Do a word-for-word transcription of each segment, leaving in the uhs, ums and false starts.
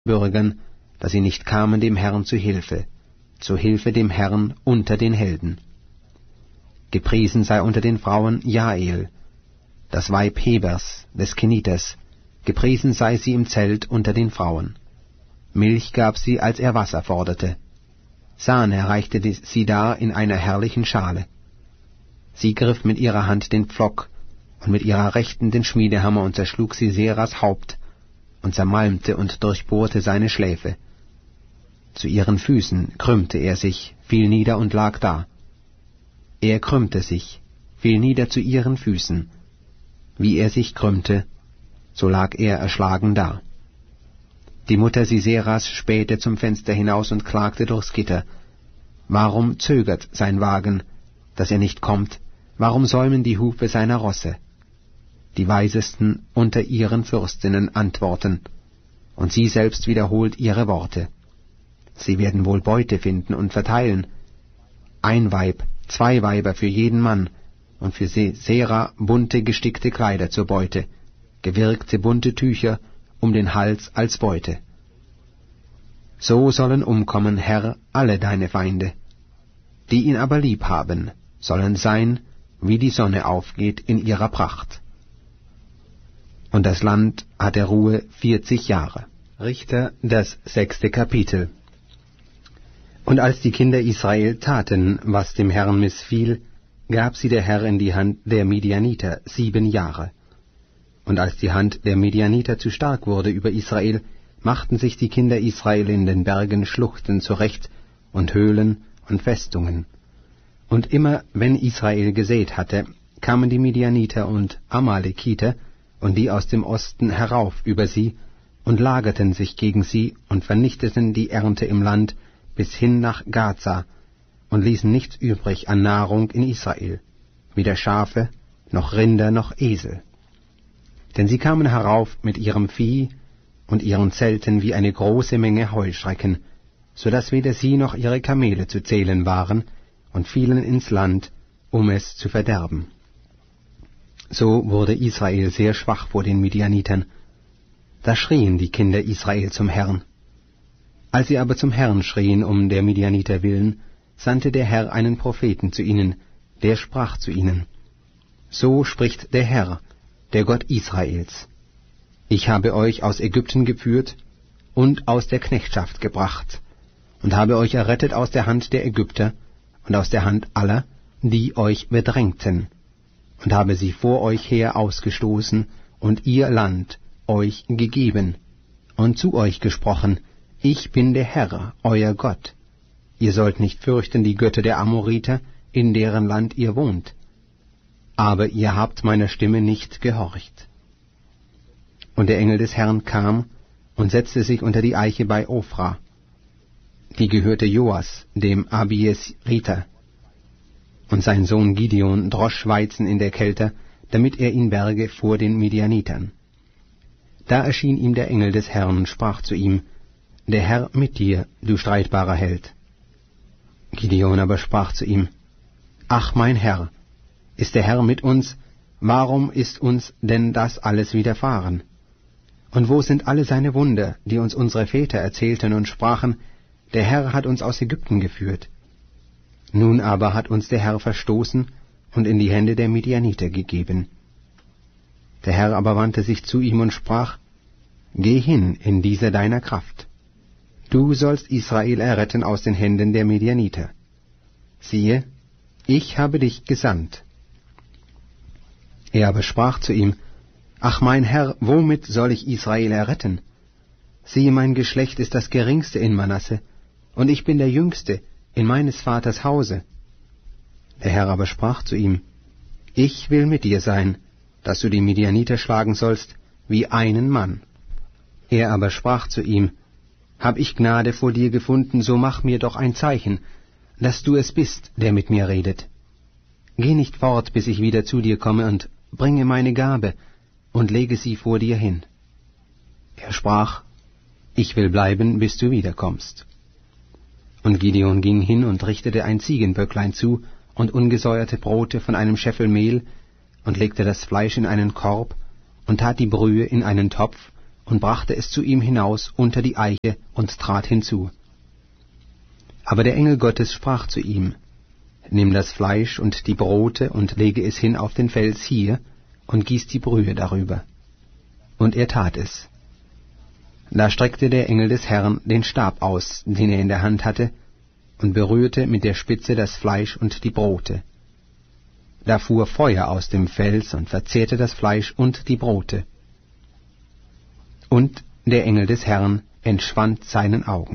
Bürgern, dass sie nicht kamen dem Herrn zu Hilfe, zu Hilfe dem Herrn unter den Helden. Gepriesen sei unter den Frauen Jael, das Weib Hebers, des Keniters, gepriesen sei sie im Zelt unter den Frauen. Milch gab sie, als er Wasser forderte. Sahne reichte sie dar in einer herrlichen Schale. Sie griff mit ihrer Hand den Pflock und mit ihrer Rechten den Schmiedehammer und zerschlug Siseras Haupt und zermalmte und durchbohrte seine Schläfe. Zu ihren Füßen krümmte er sich, fiel nieder und lag da. Er krümmte sich, fiel nieder zu ihren Füßen. Wie er sich krümmte, so lag er erschlagen da. Die Mutter Siseras spähte zum Fenster hinaus und klagte durchs Gitter. Warum zögert sein Wagen, dass er nicht kommt? Warum säumen die Hufe seiner Rosse? Die Weisesten unter ihren Fürstinnen antworten, und sie selbst wiederholt ihre Worte. Sie werden wohl Beute finden und verteilen. Ein Weib, zwei Weiber für jeden Mann, und für Sisera bunte gestickte Kleider zur Beute, gewirkte bunte Tücher um den Hals als Beute. So sollen umkommen, Herr, alle deine Feinde. Die ihn aber lieb haben, sollen sein, wie die Sonne aufgeht in ihrer Pracht. Und das Land hatte Ruhe vierzig Jahre. Richter, das sechste Kapitel. Und als die Kinder Israel taten, was dem Herrn missfiel, gab sie der Herr in die Hand der Midianiter sieben Jahre. Und als die Hand der Midianiter zu stark wurde über Israel, machten sich die Kinder Israel in den Bergen Schluchten zurecht und Höhlen und Festungen. Und immer, wenn Israel gesät hatte, kamen die Midianiter und Amalekiter und die aus dem Osten herauf über sie und lagerten sich gegen sie und vernichteten die Ernte im Land bis hin nach Gaza und ließen nichts übrig an Nahrung in Israel, weder Schafe, noch Rinder, noch Esel. Denn sie kamen herauf mit ihrem Vieh und ihren Zelten wie eine große Menge Heuschrecken, so dass weder sie noch ihre Kamele zu zählen waren, und fielen ins Land, um es zu verderben. So wurde Israel sehr schwach vor den Midianitern. Da schrien die Kinder Israel zum Herrn. Als sie aber zum Herrn schrien um der Midianiter willen, sandte der Herr einen Propheten zu ihnen, der sprach zu ihnen: So spricht der Herr, der Gott Israels: Ich habe euch aus Ägypten geführt und aus der Knechtschaft gebracht und habe euch errettet aus der Hand der Ägypter und aus der Hand aller, die euch bedrängten, und habe sie vor euch her ausgestoßen und ihr Land euch gegeben und zu euch gesprochen: Ich bin der Herr, euer Gott. Ihr sollt nicht fürchten die Götter der Amoriter, in deren Land ihr wohnt. Aber ihr habt meiner Stimme nicht gehorcht. Und der Engel des Herrn kam und setzte sich unter die Eiche bei Ophra. Die gehörte Joas, dem Abiesriter. Und sein Sohn Gideon drosch Weizen in der Kälte, damit er ihn berge vor den Midianitern. Da erschien ihm der Engel des Herrn und sprach zu ihm: Der Herr mit dir, du streitbarer Held. Gideon aber sprach zu ihm: Ach, mein Herr, ist der Herr mit uns, warum ist uns denn das alles widerfahren? Und wo sind alle seine Wunder, die uns unsere Väter erzählten und sprachen: Der Herr hat uns aus Ägypten geführt? Nun aber hat uns der Herr verstoßen und in die Hände der Midianiter gegeben. Der Herr aber wandte sich zu ihm und sprach: Geh hin in dieser deiner Kraft. Du sollst Israel erretten aus den Händen der Midianiter. Siehe, ich habe dich gesandt. Er aber sprach zu ihm: Ach, mein Herr, womit soll ich Israel erretten? Siehe, mein Geschlecht ist das geringste in Manasse, und ich bin der Jüngste in meines Vaters Hause. Der Herr aber sprach zu ihm: Ich will mit dir sein, dass du die Midianiter schlagen sollst, wie einen Mann. Er aber sprach zu ihm: Hab ich Gnade vor dir gefunden, so mach mir doch ein Zeichen, dass du es bist, der mit mir redet. Geh nicht fort, bis ich wieder zu dir komme, und bringe meine Gabe, und lege sie vor dir hin. Er sprach: Ich will bleiben, bis du wiederkommst. Und Gideon ging hin und richtete ein Ziegenböcklein zu und ungesäuerte Brote von einem Scheffel Mehl und legte das Fleisch in einen Korb und tat die Brühe in einen Topf und brachte es zu ihm hinaus unter die Eiche und trat hinzu. Aber der Engel Gottes sprach zu ihm: Nimm das Fleisch und die Brote und lege es hin auf den Fels hier und gieß die Brühe darüber. Und er tat es. Da streckte der Engel des Herrn den Stab aus, den er in der Hand hatte, und berührte mit der Spitze das Fleisch und die Brote. Da fuhr Feuer aus dem Fels und verzehrte das Fleisch und die Brote. Und der Engel des Herrn entschwand seinen Augen.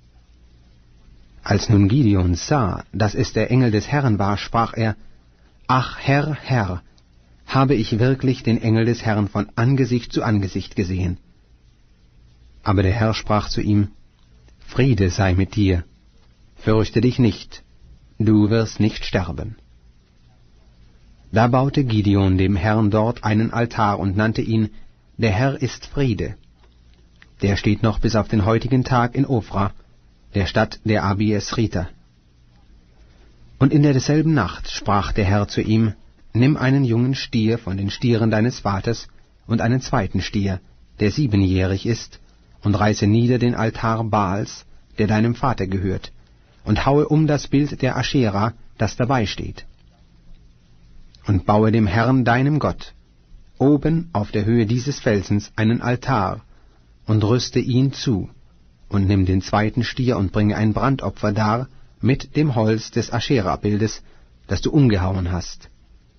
Als nun Gideon sah, dass es der Engel des Herrn war, sprach er: Ach Herr, Herr, habe ich wirklich den Engel des Herrn von Angesicht zu Angesicht gesehen. Aber der Herr sprach zu ihm: Friede sei mit dir, fürchte dich nicht, du wirst nicht sterben. Da baute Gideon dem Herrn dort einen Altar und nannte ihn: Der Herr ist Friede. Der steht noch bis auf den heutigen Tag in Ofra, der Stadt der Abiesriter. Und in derselben Nacht sprach der Herr zu ihm: Nimm einen jungen Stier von den Stieren deines Vaters und einen zweiten Stier, der siebenjährig ist, und reiße nieder den Altar Baals, der deinem Vater gehört, und haue um das Bild der Aschera, das dabei steht. Und baue dem Herrn deinem Gott oben auf der Höhe dieses Felsens einen Altar, und rüste ihn zu, und nimm den zweiten Stier und bringe ein Brandopfer dar mit dem Holz des Aschera-Bildes, das du umgehauen hast.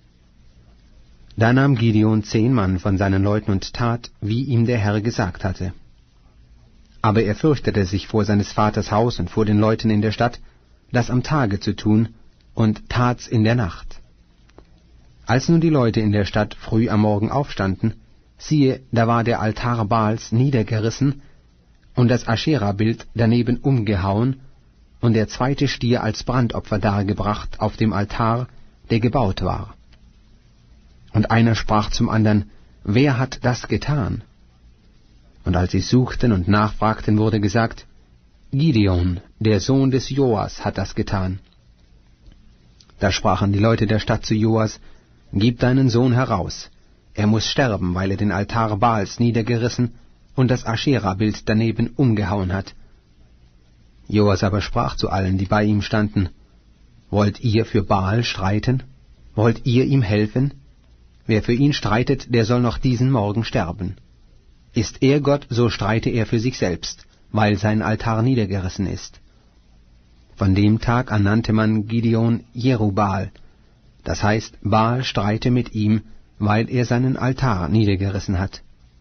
Da nahm Gideon zehn Mann von seinen Leuten und tat, wie ihm der Herr gesagt hatte. Aber er fürchtete sich vor seines Vaters Haus und vor den Leuten in der Stadt, das am Tage zu tun, und tat's in der Nacht. Als nun die Leute in der Stadt früh am Morgen aufstanden, siehe, da war der Altar Baals niedergerissen und das Aschera-Bild daneben umgehauen und der zweite Stier als Brandopfer dargebracht auf dem Altar, der gebaut war. Und einer sprach zum andern: Wer hat das getan? Und als sie suchten und nachfragten, wurde gesagt: Gideon, der Sohn des Joas, hat das getan. Da sprachen die Leute der Stadt zu Joas: Gib deinen Sohn heraus, er muß sterben, weil er den Altar Baals niedergerissen und das Aschera-Bild daneben umgehauen hat. Joas aber sprach zu allen, die bei ihm standen: Wollt ihr für Baal streiten? Wollt ihr ihm helfen? Wer für ihn streitet, der soll noch diesen Morgen sterben. Ist er Gott, so streite er für sich selbst, weil sein Altar niedergerissen ist. Von dem Tag an nannte man Gideon Jerubbaal, das heißt, Baal streite mit ihm, weil er seinen Altar niedergerissen hat.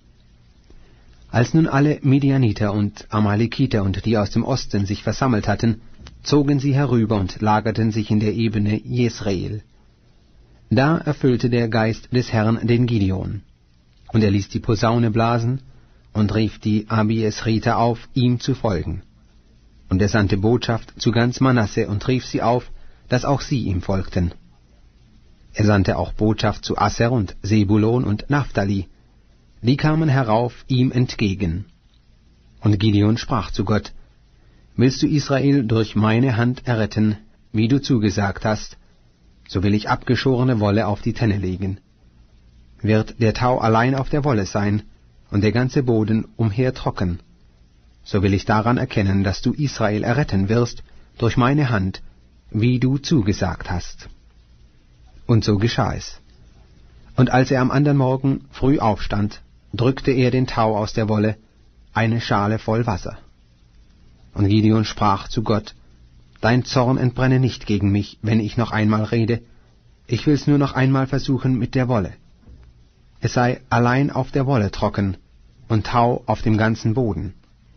Als nun alle Midianiter und Amalekiter und die aus dem Osten sich versammelt hatten, zogen sie herüber und lagerten sich in der Ebene Jesreel. Da erfüllte der Geist des Herrn den Gideon, und er ließ die Posaune blasen und rief die Abiesriter auf, ihm zu folgen. Und er sandte Botschaft zu ganz Manasse und rief sie auf, dass auch sie ihm folgten. Er sandte auch Botschaft zu Asser und Sebulon und Naphtali, die kamen herauf ihm entgegen. Und Gideon sprach zu Gott: Willst du Israel durch meine Hand erretten, wie du zugesagt hast, so will ich abgeschorene Wolle auf die Tenne legen. Wird der Tau allein auf der Wolle sein und der ganze Boden umher trocken, so will ich daran erkennen, dass du Israel erretten wirst durch meine Hand, wie du zugesagt hast. Und so geschah es. Und als er am andern Morgen früh aufstand, drückte er den Tau aus der Wolle, eine Schale voll Wasser. Und Gideon sprach zu Gott: Dein Zorn entbrenne nicht gegen mich, wenn ich noch einmal rede, ich will's nur noch einmal versuchen mit der Wolle. Es sei allein auf der Wolle trocken und Tau auf dem ganzen Boden.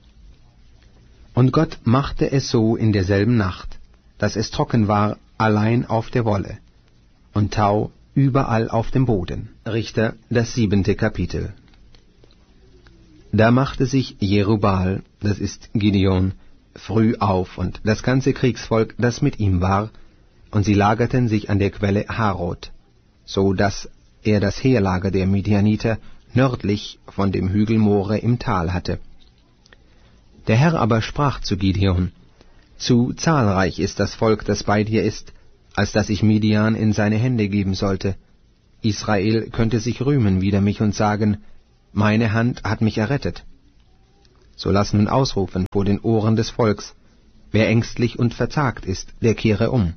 Und Gott machte es so in derselben Nacht, dass es trocken war allein auf der Wolle und Tau überall auf dem Boden. Richter, das siebente Kapitel. Da machte sich Jerubbaal, das ist Gideon, früh auf, und das ganze Kriegsvolk, das mit ihm war, und sie lagerten sich an der Quelle Harod, so dass er das Heerlager der Midianiter nördlich von dem Hügel More im Tal hatte. Der Herr aber sprach zu Gideon: Zu zahlreich ist das Volk, das bei dir ist, als dass ich Midian in seine Hände geben sollte. Israel könnte sich rühmen wider mich und sagen: Meine Hand hat mich errettet. So lass nun ausrufen vor den Ohren des Volks, wer ängstlich und verzagt ist, der kehre um.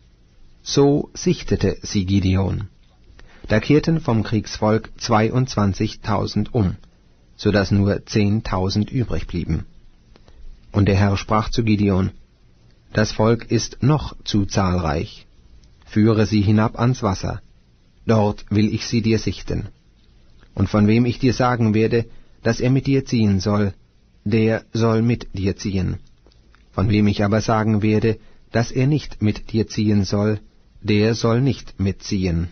So sichtete sie Gideon. Da kehrten vom Kriegsvolk zweiundzwanzigtausend um, so dass nur zehntausend übrig blieben. Und der Herr sprach zu Gideon, das Volk ist noch zu zahlreich. Führe sie hinab ans Wasser, dort will ich sie dir sichten. Und von wem ich dir sagen werde, dass er mit dir ziehen soll, der soll mit dir ziehen. Von wem ich aber sagen werde, dass er nicht mit dir ziehen soll, der soll nicht mitziehen.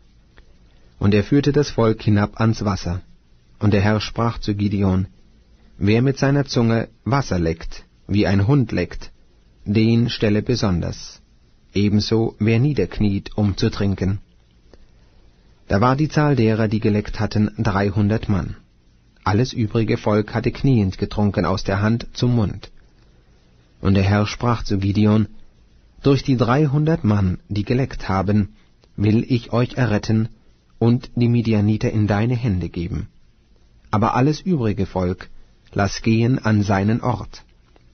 Und er führte das Volk hinab ans Wasser. Und der Herr sprach zu Gideon, wer mit seiner Zunge Wasser leckt, wie ein Hund leckt, den stelle besonders, ebenso wer niederkniet, um zu trinken. Da war die Zahl derer, die geleckt hatten, dreihundert Mann. Alles übrige Volk hatte kniend getrunken aus der Hand zum Mund. Und der Herr sprach zu Gideon, durch die dreihundert Mann, die geleckt haben, will ich euch erretten und die Midianiter in deine Hände geben. Aber alles übrige Volk lass gehen an seinen Ort.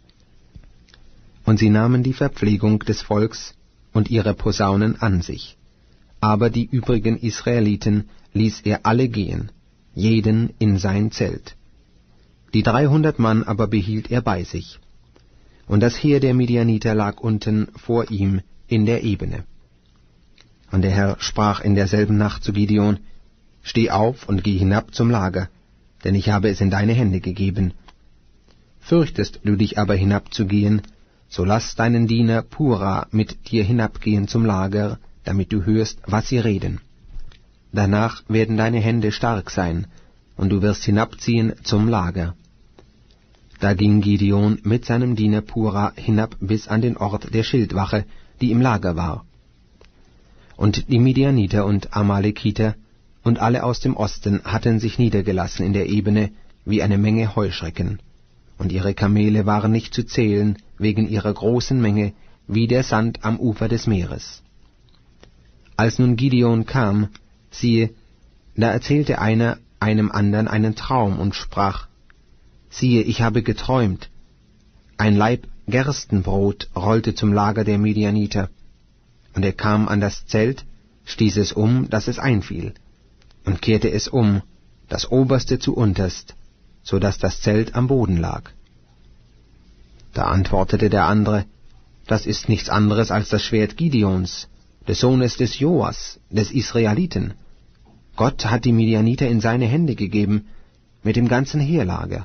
Und sie nahmen die Verpflegung des Volks und ihre Posaunen an sich. Aber die übrigen Israeliten ließ er alle gehen, jeden in sein Zelt. Die dreihundert Mann aber behielt er bei sich. Und das Heer der Midianiter lag unten vor ihm in der Ebene. Und der Herr sprach in derselben Nacht zu Gideon, steh auf und geh hinab zum Lager, denn ich habe es in deine Hände gegeben. Fürchtest du dich aber hinabzugehen, so lass deinen Diener Pura mit dir hinabgehen zum Lager, damit du hörst, was sie reden. Danach werden deine Hände stark sein, und du wirst hinabziehen zum Lager. Da ging Gideon mit seinem Diener Pura hinab bis an den Ort der Schildwache, die im Lager war. Und die Midianiter und Amalekiter und alle aus dem Osten hatten sich niedergelassen in der Ebene wie eine Menge Heuschrecken, und ihre Kamele waren nicht zu zählen wegen ihrer großen Menge, wie der Sand am Ufer des Meeres. Als nun Gideon kam, siehe, da erzählte einer einem andern einen Traum und sprach, siehe, ich habe geträumt, ein Laib Gerstenbrot rollte zum Lager der Midianiter, und er kam an das Zelt, stieß es um, dass es einfiel, und kehrte es um, das oberste zu unterst, so dass das Zelt am Boden lag. Da antwortete der andere, das ist nichts anderes als das Schwert Gideons, des Sohnes des Joas, des Israeliten. Gott hat die Midianiter in seine Hände gegeben, mit dem ganzen Heerlager.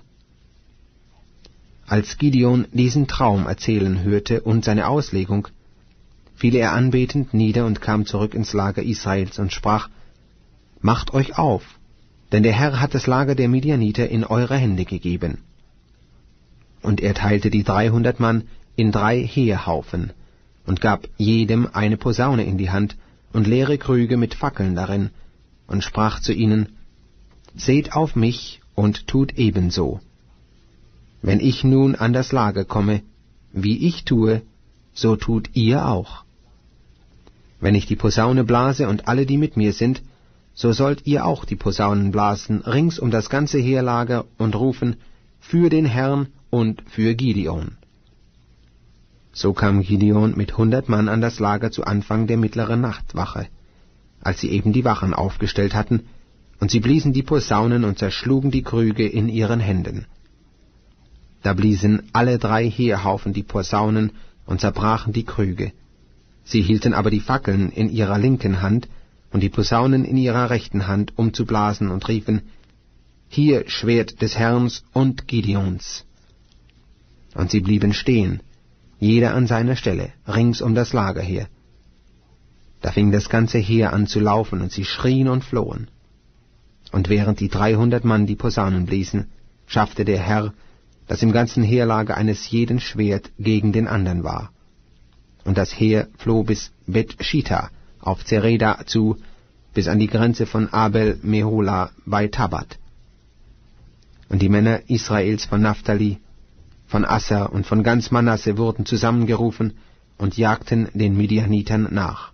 Als Gideon diesen Traum erzählen hörte und seine Auslegung, fiel er anbetend nieder und kam zurück ins Lager Israels und sprach, macht euch auf, denn der Herr hat das Lager der Midianiter in eure Hände gegeben. Und er teilte die dreihundert Mann in drei Heerhaufen und gab jedem eine Posaune in die Hand und leere Krüge mit Fackeln darin und sprach zu ihnen, seht auf mich und tut ebenso. Wenn ich nun an das Lager komme, wie ich tue, so tut ihr auch. Wenn ich die Posaune blase und alle, die mit mir sind, so sollt ihr auch die Posaunen blasen rings um das ganze Heerlager und rufen, für den Herrn und für Gideon. So kam Gideon mit hundert Mann an das Lager zu Anfang der mittleren Nachtwache, als sie eben die Wachen aufgestellt hatten, und sie bliesen die Posaunen und zerschlugen die Krüge in ihren Händen. Da bliesen alle drei Heerhaufen die Posaunen und zerbrachen die Krüge. Sie hielten aber die Fackeln in ihrer linken Hand und die Posaunen in ihrer rechten Hand, um zu blasen, und riefen, hier Schwert des Herrn und Gideons. Und sie blieben stehen, jeder an seiner Stelle, rings um das Lager her. Da fing das ganze Heer an zu laufen, und sie schrien und flohen. Und während die dreihundert Mann die Posaunen bliesen, schaffte der Herr, dass im ganzen Heerlager eines jeden Schwert gegen den andern war. Und das Heer floh bis Bet-Schita auf Zereda zu, bis an die Grenze von Abel-Mehola bei Tabat. Und die Männer Israels von Naphtali, von Asser und von ganz Manasse wurden zusammengerufen und jagten den Midianitern nach.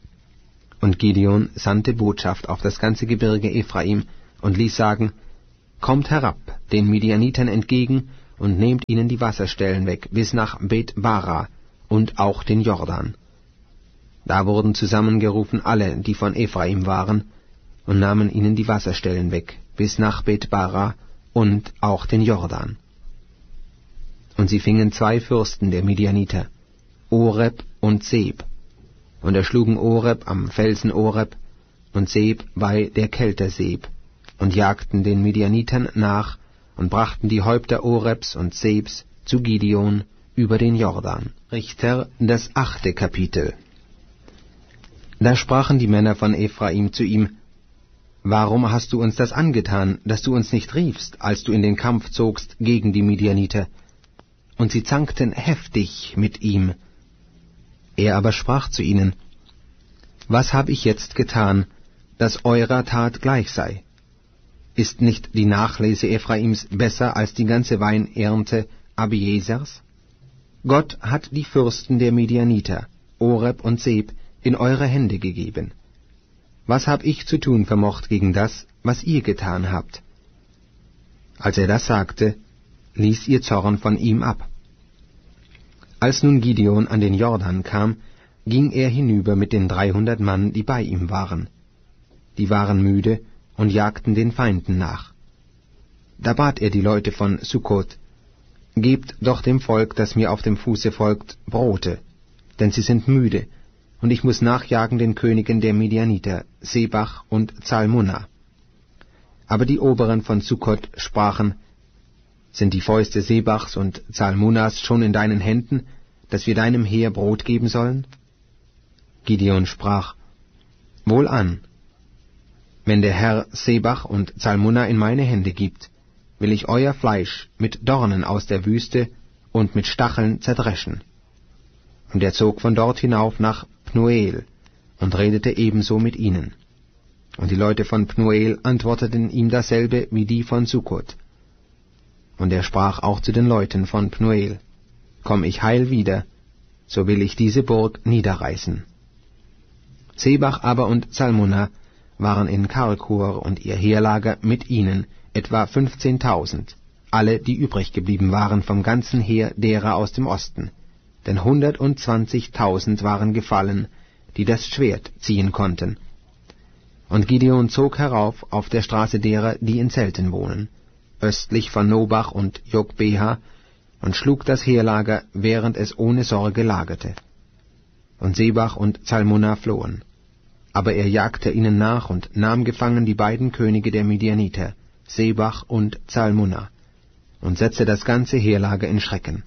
Und Gideon sandte Botschaft auf das ganze Gebirge Ephraim und ließ sagen, »Kommt herab den Midianitern entgegen und nehmt ihnen die Wasserstellen weg, bis nach Bet-Bara und auch den Jordan.« Da wurden zusammengerufen alle, die von Ephraim waren, und nahmen ihnen die Wasserstellen weg, bis nach Bet-Bara und auch den Jordan. Und sie fingen zwei Fürsten der Midianiter, Oreb und Seb, und erschlugen Oreb am Felsen Oreb und Seb bei der Kälte Seb, und jagten den Midianitern nach und brachten die Häupter Orebs und Sebs zu Gideon über den Jordan. Richter, das achte Kapitel. Da sprachen die Männer von Ephraim zu ihm: »Warum hast du uns das angetan, dass du uns nicht riefst, als du in den Kampf zogst gegen die Midianiter?« Und sie zankten heftig mit ihm. Er aber sprach zu ihnen: »Was hab ich jetzt getan, dass eurer Tat gleich sei? Ist nicht die Nachlese Ephraims besser als die ganze Weinernte Abiesers? Gott hat die Fürsten der Midianiter, Oreb und Seb, in eure Hände gegeben. Was hab ich zu tun vermocht gegen das, was ihr getan habt?« Als er das sagte, ließ ihr Zorn von ihm ab. Als nun Gideon an den Jordan kam, ging er hinüber mit den dreihundert Mann, die bei ihm waren. Die waren müde und jagten den Feinden nach. Da bat er die Leute von Sukkot: »Gebt doch dem Volk, das mir auf dem Fuße folgt, Brote, denn sie sind müde, und ich muß nachjagen den Königen der Midianiter, Sebach und Zalmunna.« Aber die Oberen von Sukkot sprachen: »Sind die Fäuste Sebachs und Zalmunnas schon in deinen Händen, dass wir deinem Heer Brot geben sollen?« Gideon sprach: »Wohlan, wenn der Herr Sebach und Zalmunna in meine Hände gibt, will ich euer Fleisch mit Dornen aus der Wüste und mit Stacheln zerdreschen.« Und er zog von dort hinauf nach Pnuel und redete ebenso mit ihnen. Und die Leute von Pnuel antworteten ihm dasselbe wie die von Sukkot. Und er sprach auch zu den Leuten von Pnuel: »Komm ich heil wieder, so will ich diese Burg niederreißen.« Sebach aber und Zalmunna waren in Karkur und ihr Heerlager mit ihnen, etwa fünfzehntausend, alle, die übrig geblieben waren vom ganzen Heer derer aus dem Osten, denn hundertundzwanzigtausend waren gefallen, die das Schwert ziehen konnten. Und Gideon zog herauf auf der Straße derer, die in Zelten wohnen, östlich von Nobach und Jogbeha, und schlug das Heerlager, während es ohne Sorge lagerte. Und Sebach und Zalmunna flohen. Aber er jagte ihnen nach und nahm gefangen die beiden Könige der Midianiter, Sebach und Zalmunna, und setzte das ganze Heerlager in Schrecken.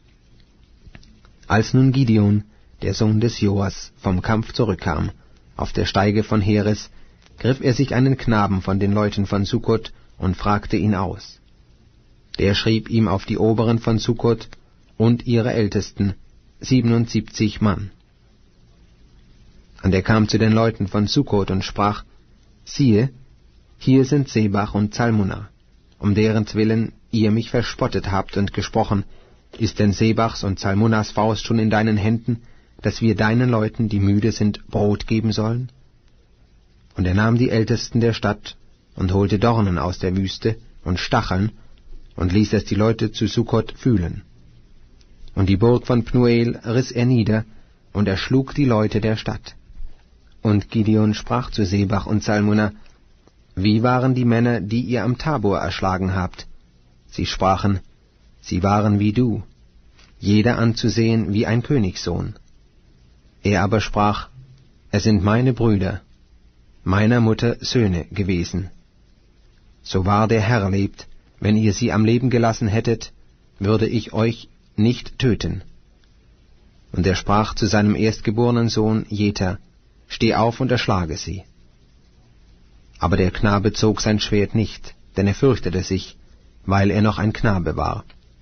Als nun Gideon, der Sohn des Joas, vom Kampf zurückkam, auf der Steige von Heres, griff er sich einen Knaben von den Leuten von Sukkot und fragte ihn aus. Der schrieb ihm auf die Oberen von Sukkot und ihre Ältesten, siebenundsiebzig Mann. Und er kam zu den Leuten von Sukkot und sprach: »Siehe, hier sind Sebach und Zalmunna, um derentwillen ihr mich verspottet habt und gesprochen: Ist denn Sebachs und Zalmunnas Faust schon in deinen Händen, dass wir deinen Leuten, die müde sind, Brot geben sollen?« Und er nahm die Ältesten der Stadt und holte Dornen aus der Wüste und Stacheln und ließ es die Leute zu Sukkot fühlen. Und die Burg von Pnuel riss er nieder und erschlug die Leute der Stadt. Und Gideon sprach zu Sebach und Zalmunna: »Wie waren die Männer, die ihr am Tabor erschlagen habt?« Sie sprachen: »Sie waren wie du, jeder anzusehen wie ein Königssohn.« Er aber sprach: »Es sind meine Brüder, meiner Mutter Söhne gewesen. So wahr der Herr lebt, wenn ihr sie am Leben gelassen hättet, würde ich euch nicht töten.« Und er sprach zu seinem erstgeborenen Sohn Jeter: »Steh auf und erschlage sie.« Aber der Knabe zog sein Schwert nicht, denn er fürchtete sich, weil er noch ein Knabe war.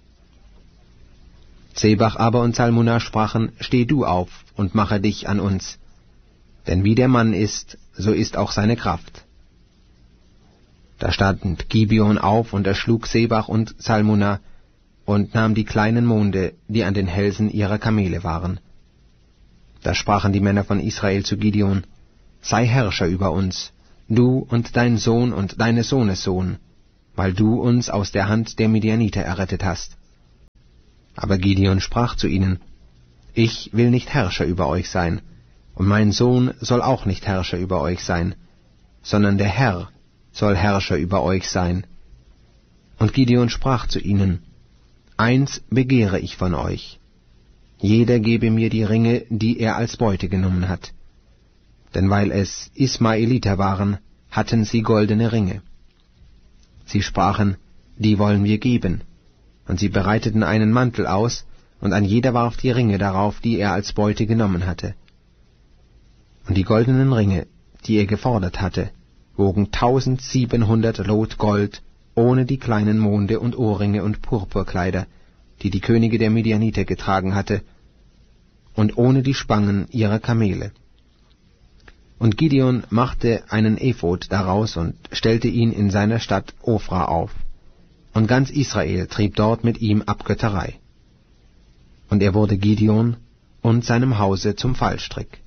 Sebach aber und Zalmunna sprachen: »Steh du auf und mache dich an uns, denn wie der Mann ist, so ist auch seine Kraft.« Da stand Gibeon auf und erschlug Sebach und Zalmunna und nahm die kleinen Monde, die an den Hälsen ihrer Kamele waren. Da sprachen die Männer von Israel zu Gideon: »Sei Herrscher über uns, du und dein Sohn und deines Sohnes Sohn.« weil du uns aus der Hand der Midianiter errettet hast. Aber Gideon sprach zu ihnen, Ich will nicht Herrscher über euch sein, und mein Sohn soll auch nicht Herrscher über euch sein, sondern der Herr soll Herrscher über euch sein. Und Gideon sprach zu ihnen, Eins begehre ich von euch, jeder gebe mir die Ringe, die er als Beute genommen hat. Denn weil es Ismaeliter waren, hatten sie goldene Ringe. Sie sprachen, Die wollen wir geben. Und sie bereiteten einen Mantel aus, und ein jeder warf die Ringe darauf, die er als Beute genommen hatte. Und die goldenen Ringe, die er gefordert hatte, wogen tausendsiebenhundert Lot Gold, ohne die kleinen Monde und Ohrringe und Purpurkleider, die die Könige der Midianiter getragen hatte, und ohne die Spangen ihrer Kamele. Und Gideon machte einen Ephod daraus und stellte ihn in seiner Stadt Ofra auf. Und ganz Israel trieb dort mit ihm Abgötterei. Und er wurde Gideon und seinem Hause zum Fallstrick.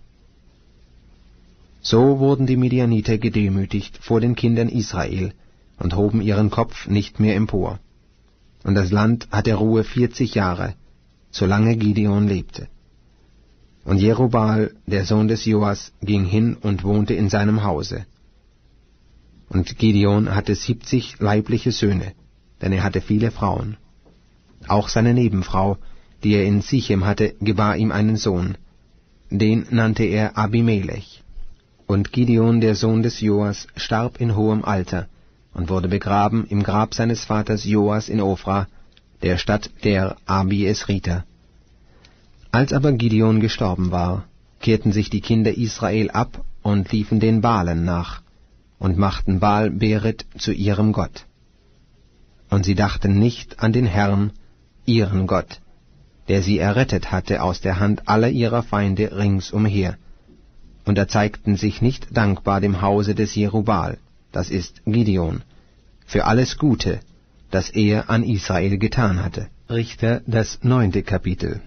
So wurden die Midianiter gedemütigt vor den Kindern Israel und hoben ihren Kopf nicht mehr empor. Und das Land hatte Ruhe vierzig Jahre, solange Gideon lebte. Und Jerubbaal, der Sohn des Joas, ging hin und wohnte in seinem Hause. Und Gideon hatte siebzig leibliche Söhne, denn er hatte viele Frauen. Auch seine Nebenfrau, die er in Sichem hatte, gebar ihm einen Sohn. Den nannte er Abimelech. Und Gideon, der Sohn des Joas, starb in hohem Alter und wurde begraben im Grab seines Vaters Joas in Ofra, der Stadt der Abiesriter. Als aber Gideon gestorben war, kehrten sich die Kinder Israel ab und liefen den Baalen nach und machten Baal Beret zu ihrem Gott. Und sie dachten nicht an den Herrn, ihren Gott, der sie errettet hatte aus der Hand aller ihrer Feinde ringsumher, und erzeigten sich nicht dankbar dem Hause des Jerubbaal, das ist Gideon, für alles Gute, das er an Israel getan hatte. Richter, das neunte Kapitel.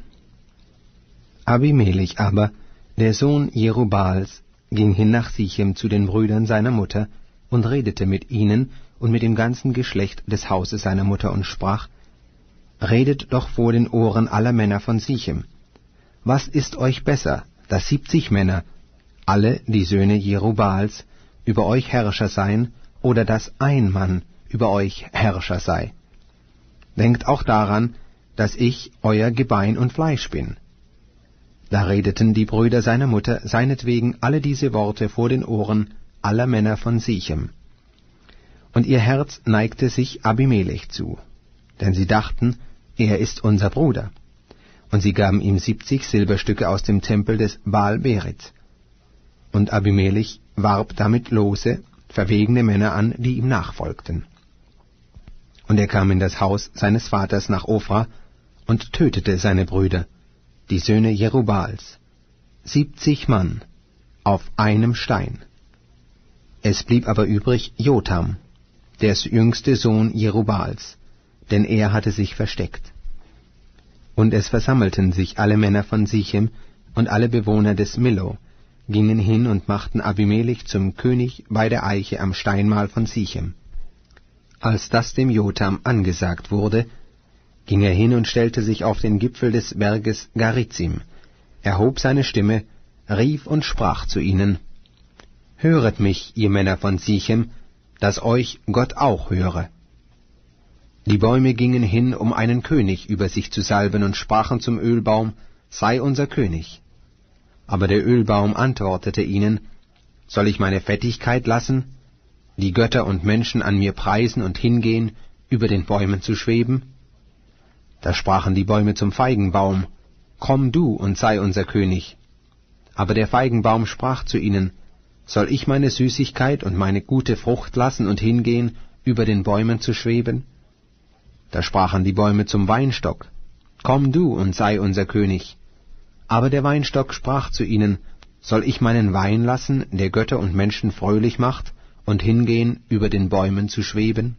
Abimelech aber, der Sohn Jerubbaals, ging hin nach Sichem zu den Brüdern seiner Mutter und redete mit ihnen und mit dem ganzen Geschlecht des Hauses seiner Mutter und sprach, Redet doch vor den Ohren aller Männer von Sichem. Was ist euch besser, dass siebzig Männer, alle die Söhne Jerubbaals, über euch Herrscher seien, oder dass ein Mann über euch Herrscher sei? Denkt auch daran, dass ich euer Gebein und Fleisch bin. Da redeten die Brüder seiner Mutter seinetwegen alle diese Worte vor den Ohren aller Männer von Sichem. Und ihr Herz neigte sich Abimelech zu, denn sie dachten, er ist unser Bruder. Und sie gaben ihm siebzig Silberstücke aus dem Tempel des Baal Beret. Und Abimelech warb damit lose, verwegene Männer an, die ihm nachfolgten. Und er kam in das Haus seines Vaters nach Ofra und tötete seine Brüder, die Söhne Jerubbaals, siebzig Mann, auf einem Stein. Es blieb aber übrig Jotam, der jüngste Sohn Jerubbaals, denn er hatte sich versteckt. Und es versammelten sich alle Männer von Sichem und alle Bewohner des Millo, gingen hin und machten Abimelech zum König bei der Eiche am Steinmal von Sichem. Als das dem Jotam angesagt wurde, ging er hin und stellte sich auf den Gipfel des Berges Garizim, erhob seine Stimme, rief und sprach zu ihnen, Höret mich, ihr Männer von Sichem, dass euch Gott auch höre. Die Bäume gingen hin, um einen König über sich zu salben, und sprachen zum Ölbaum, Sei unser König. Aber der Ölbaum antwortete ihnen, Soll ich meine Fettigkeit lassen, die Götter und Menschen an mir preisen und hingehen, über den Bäumen zu schweben? Da sprachen die Bäume zum Feigenbaum, Komm du und sei unser König. Aber der Feigenbaum sprach zu ihnen, Soll ich meine Süßigkeit und meine gute Frucht lassen und hingehen, über den Bäumen zu schweben? Da sprachen die Bäume zum Weinstock, Komm du und sei unser König. Aber der Weinstock sprach zu ihnen, Soll ich meinen Wein lassen, der Götter und Menschen fröhlich macht, und hingehen, über den Bäumen zu schweben?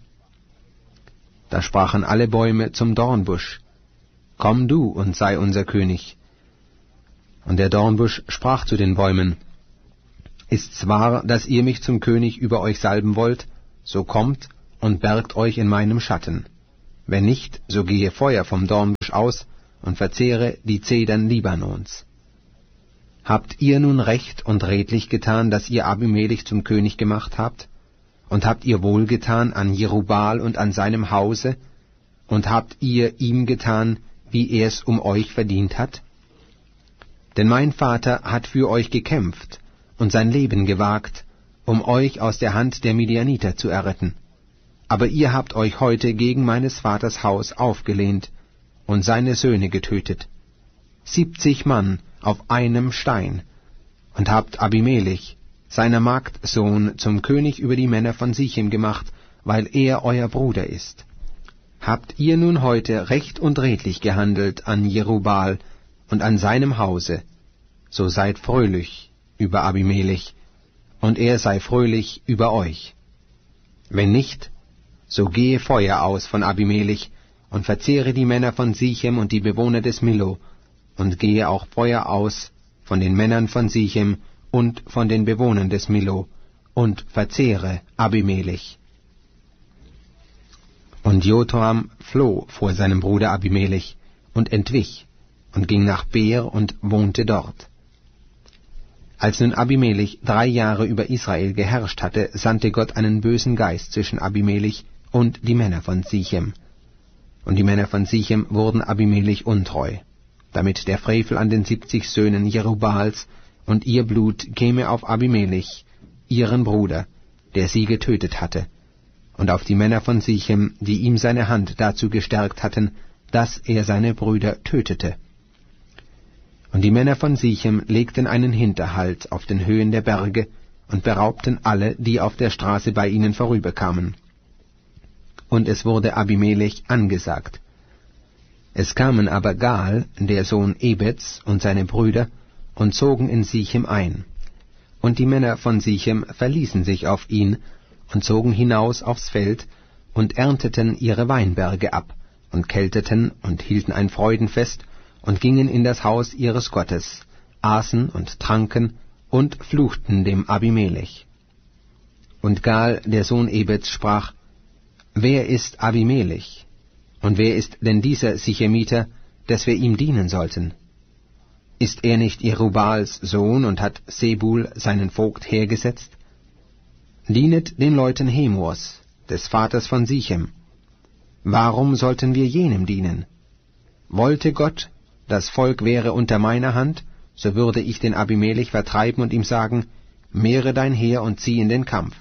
Da sprachen alle Bäume zum Dornbusch, Komm du und sei unser König. Und der Dornbusch sprach zu den Bäumen, Ist's wahr, dass ihr mich zum König über euch salben wollt, so kommt und bergt euch in meinem Schatten. Wenn nicht, so gehe Feuer vom Dornbusch aus und verzehre die Zedern Libanons. Habt ihr nun recht und redlich getan, dass ihr Abimelech zum König gemacht habt? Und habt ihr wohlgetan an Jerubbaal und an seinem Hause? Und habt ihr ihm getan, wie er es um euch verdient hat? Denn mein Vater hat für euch gekämpft und sein Leben gewagt, um euch aus der Hand der Midianiter zu erretten. Aber ihr habt euch heute gegen meines Vaters Haus aufgelehnt und seine Söhne getötet, siebzig Mann auf einem Stein, und habt Abimelech, seiner Magd Sohn, zum König über die Männer von Sichem gemacht, weil er euer Bruder ist. Habt ihr nun heute recht und redlich gehandelt an Jerubbaal und an seinem Hause, so seid fröhlich über Abimelech, und er sei fröhlich über euch. Wenn nicht, so gehe Feuer aus von Abimelech und verzehre die Männer von Sichem und die Bewohner des Millo, und gehe auch Feuer aus von den Männern von Sichem und von den Bewohnern des Millo, und verzehre Abimelech. Und Jotham floh vor seinem Bruder Abimelech und entwich und ging nach Beer und wohnte dort. Als nun Abimelech drei Jahre über Israel geherrscht hatte, sandte Gott einen bösen Geist zwischen Abimelech und die Männer von Sichem. Und die Männer von Sichem wurden Abimelech untreu, damit der Frevel an den siebzig Söhnen Jerubbaals und ihr Blut käme auf Abimelech, ihren Bruder, der sie getötet hatte, und auf die Männer von Sichem, die ihm seine Hand dazu gestärkt hatten, dass er seine Brüder tötete. Und die Männer von Sichem legten einen Hinterhalt auf den Höhen der Berge und beraubten alle, die auf der Straße bei ihnen vorüberkamen. Und es wurde Abimelech angesagt. Es kamen aber Gaal, der Sohn Ebeds, und seine Brüder, und zogen in Sichem ein. Und die Männer von Sichem verließen sich auf ihn, und zogen hinaus aufs Feld, und ernteten ihre Weinberge ab, und kelteten und hielten ein Freudenfest, und gingen in das Haus ihres Gottes, aßen und tranken, und fluchten dem Abimelech. Und Gaal, der Sohn Ebeds, sprach: Wer ist Abimelech? Und wer ist denn dieser Sichemiter, dass wir ihm dienen sollten? Ist er nicht Jerubbaals Sohn und hat Sebul seinen Vogt hergesetzt? Dienet den Leuten Hemors, des Vaters von Sichem. Warum sollten wir jenem dienen? Wollte Gott, das Volk wäre unter meiner Hand, so würde ich den Abimelech vertreiben und ihm sagen: Mehre dein Heer und zieh in den Kampf.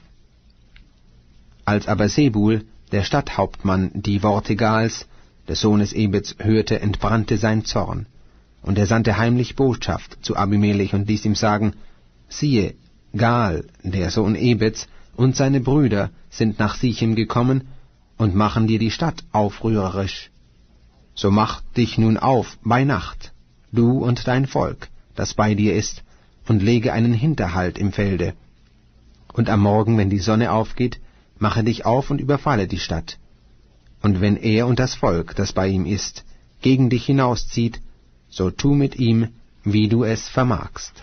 Als aber Sebul, der Stadthauptmann, die Worte Gaals, des Sohnes Ebeds, hörte, entbrannte sein Zorn. Und er sandte heimlich Botschaft zu Abimelech und ließ ihm sagen: Siehe, Gaal, der Sohn Ebeds, und seine Brüder sind nach Sichem gekommen und machen dir die Stadt aufrührerisch. So mach dich nun auf bei Nacht, du und dein Volk, das bei dir ist, und lege einen Hinterhalt im Felde. Und am Morgen, wenn die Sonne aufgeht, mache dich auf und überfalle die Stadt. Und wenn er und das Volk, das bei ihm ist, gegen dich hinauszieht, so tu mit ihm, wie du es vermagst.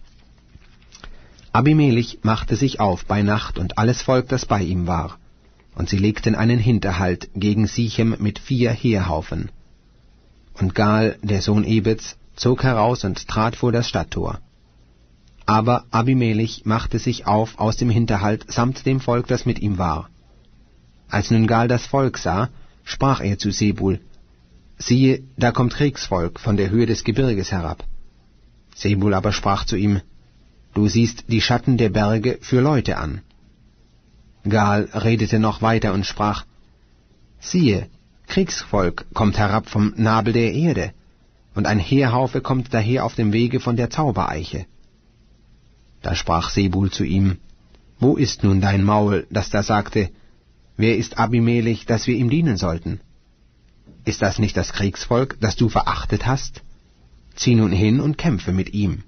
Abimelech machte sich auf bei Nacht und alles Volk, das bei ihm war, und sie legten einen Hinterhalt gegen Sichem mit vier Heerhaufen. Und Gaal, der Sohn Ebeds, zog heraus und trat vor das Stadttor. Aber Abimelech machte sich auf aus dem Hinterhalt samt dem Volk, das mit ihm war. Als nun Gaal das Volk sah, sprach er zu Sebul: Siehe, da kommt Kriegsvolk von der Höhe des Gebirges herab. Sebul aber sprach zu ihm: Du siehst die Schatten der Berge für Leute an. Gaal redete noch weiter und sprach: Siehe, Kriegsvolk kommt herab vom Nabel der Erde, und ein Heerhaufe kommt daher auf dem Wege von der Zaubereiche. Da sprach Sebul zu ihm: Wo ist nun dein Maul, das da sagte: Wer ist Abimelech, dass wir ihm dienen sollten? Ist das nicht das Kriegsvolk, das du verachtet hast? Zieh nun hin und kämpfe mit ihm.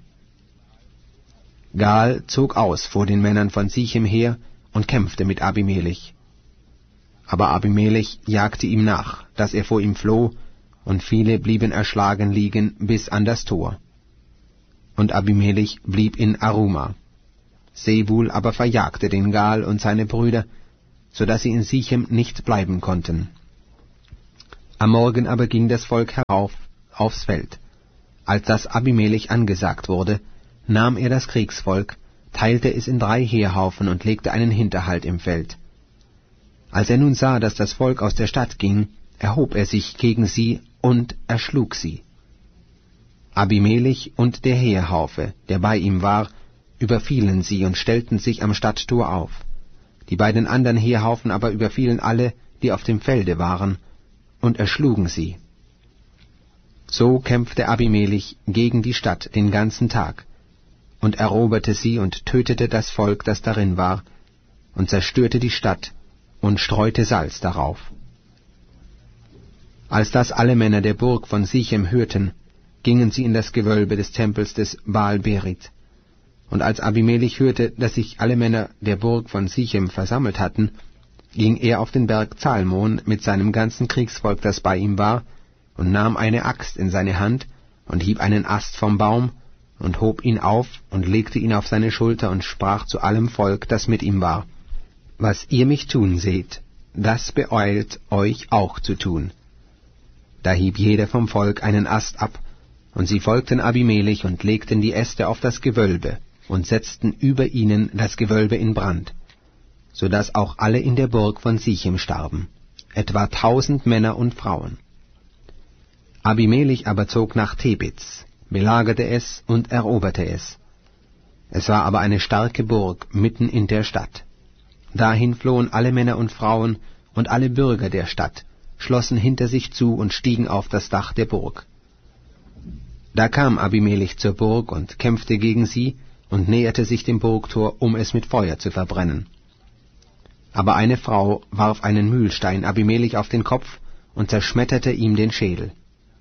Gaal zog aus vor den Männern von Sichem her und kämpfte mit Abimelech. Aber Abimelech jagte ihm nach, dass er vor ihm floh, und viele blieben erschlagen liegen bis an das Tor. Und Abimelech blieb in Aruma. Sebul aber verjagte den Gaal und seine Brüder, so dass sie in Sichem nicht bleiben konnten. Am Morgen aber ging das Volk herauf aufs Feld. Als das Abimelech angesagt wurde, nahm er das Kriegsvolk, teilte es in drei Heerhaufen und legte einen Hinterhalt im Feld. Als er nun sah, dass das Volk aus der Stadt ging, erhob er sich gegen sie und erschlug sie. Abimelech und der Heerhaufe, der bei ihm war, überfielen sie und stellten sich am Stadttor auf. Die beiden anderen Heerhaufen aber überfielen alle, die auf dem Felde waren, und erschlugen sie. So kämpfte Abimelech gegen die Stadt den ganzen Tag und eroberte sie und tötete das Volk, das darin war, und zerstörte die Stadt und streute Salz darauf. Als das alle Männer der Burg von Sichem hörten, gingen sie in das Gewölbe des Tempels des Baal-Berith. Und als Abimelech hörte, dass sich alle Männer der Burg von Sichem versammelt hatten, ging er auf den Berg Zalmon mit seinem ganzen Kriegsvolk, das bei ihm war, und nahm eine Axt in seine Hand und hieb einen Ast vom Baum und hob ihn auf und legte ihn auf seine Schulter und sprach zu allem Volk, das mit ihm war: Was ihr mich tun seht, das beeilt euch auch zu tun. Da hieb jeder vom Volk einen Ast ab, und sie folgten Abimelech und legten die Äste auf das Gewölbe und setzten über ihnen das Gewölbe in Brand, so dass auch alle in der Burg von Sichem starben, etwa tausend Männer und Frauen. Abimelech aber zog nach Tebitz, belagerte es und eroberte es. Es war aber eine starke Burg mitten in der Stadt. Dahin flohen alle Männer und Frauen, und alle Bürger der Stadt schlossen hinter sich zu und stiegen auf das Dach der Burg. Da kam Abimelech zur Burg und kämpfte gegen sie und näherte sich dem Burgtor, um es mit Feuer zu verbrennen. Aber eine Frau warf einen Mühlstein Abimelech auf den Kopf und zerschmetterte ihm den Schädel.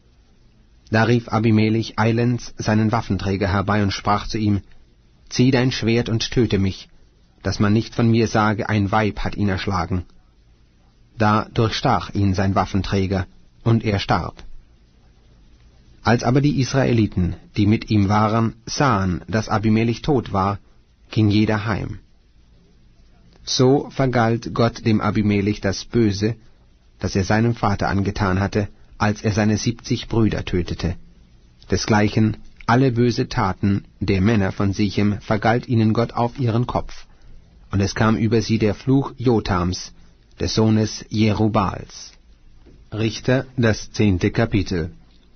Da rief Abimelech eilends seinen Waffenträger herbei und sprach zu ihm: Zieh dein Schwert und töte mich, dass man nicht von mir sage, ein Weib hat ihn erschlagen. Da durchstach ihn sein Waffenträger, und er starb. Als aber die Israeliten, die mit ihm waren, sahen, dass Abimelech tot war, ging jeder heim. So vergalt Gott dem Abimelech das Böse, das er seinem Vater angetan hatte, als er seine siebzig Brüder tötete. Desgleichen alle böse Taten der Männer von Sichem vergalt ihnen Gott auf ihren Kopf, und es kam über sie der Fluch Jotams, des Sohnes Jerubals. Richter, das zehnte Kapitel.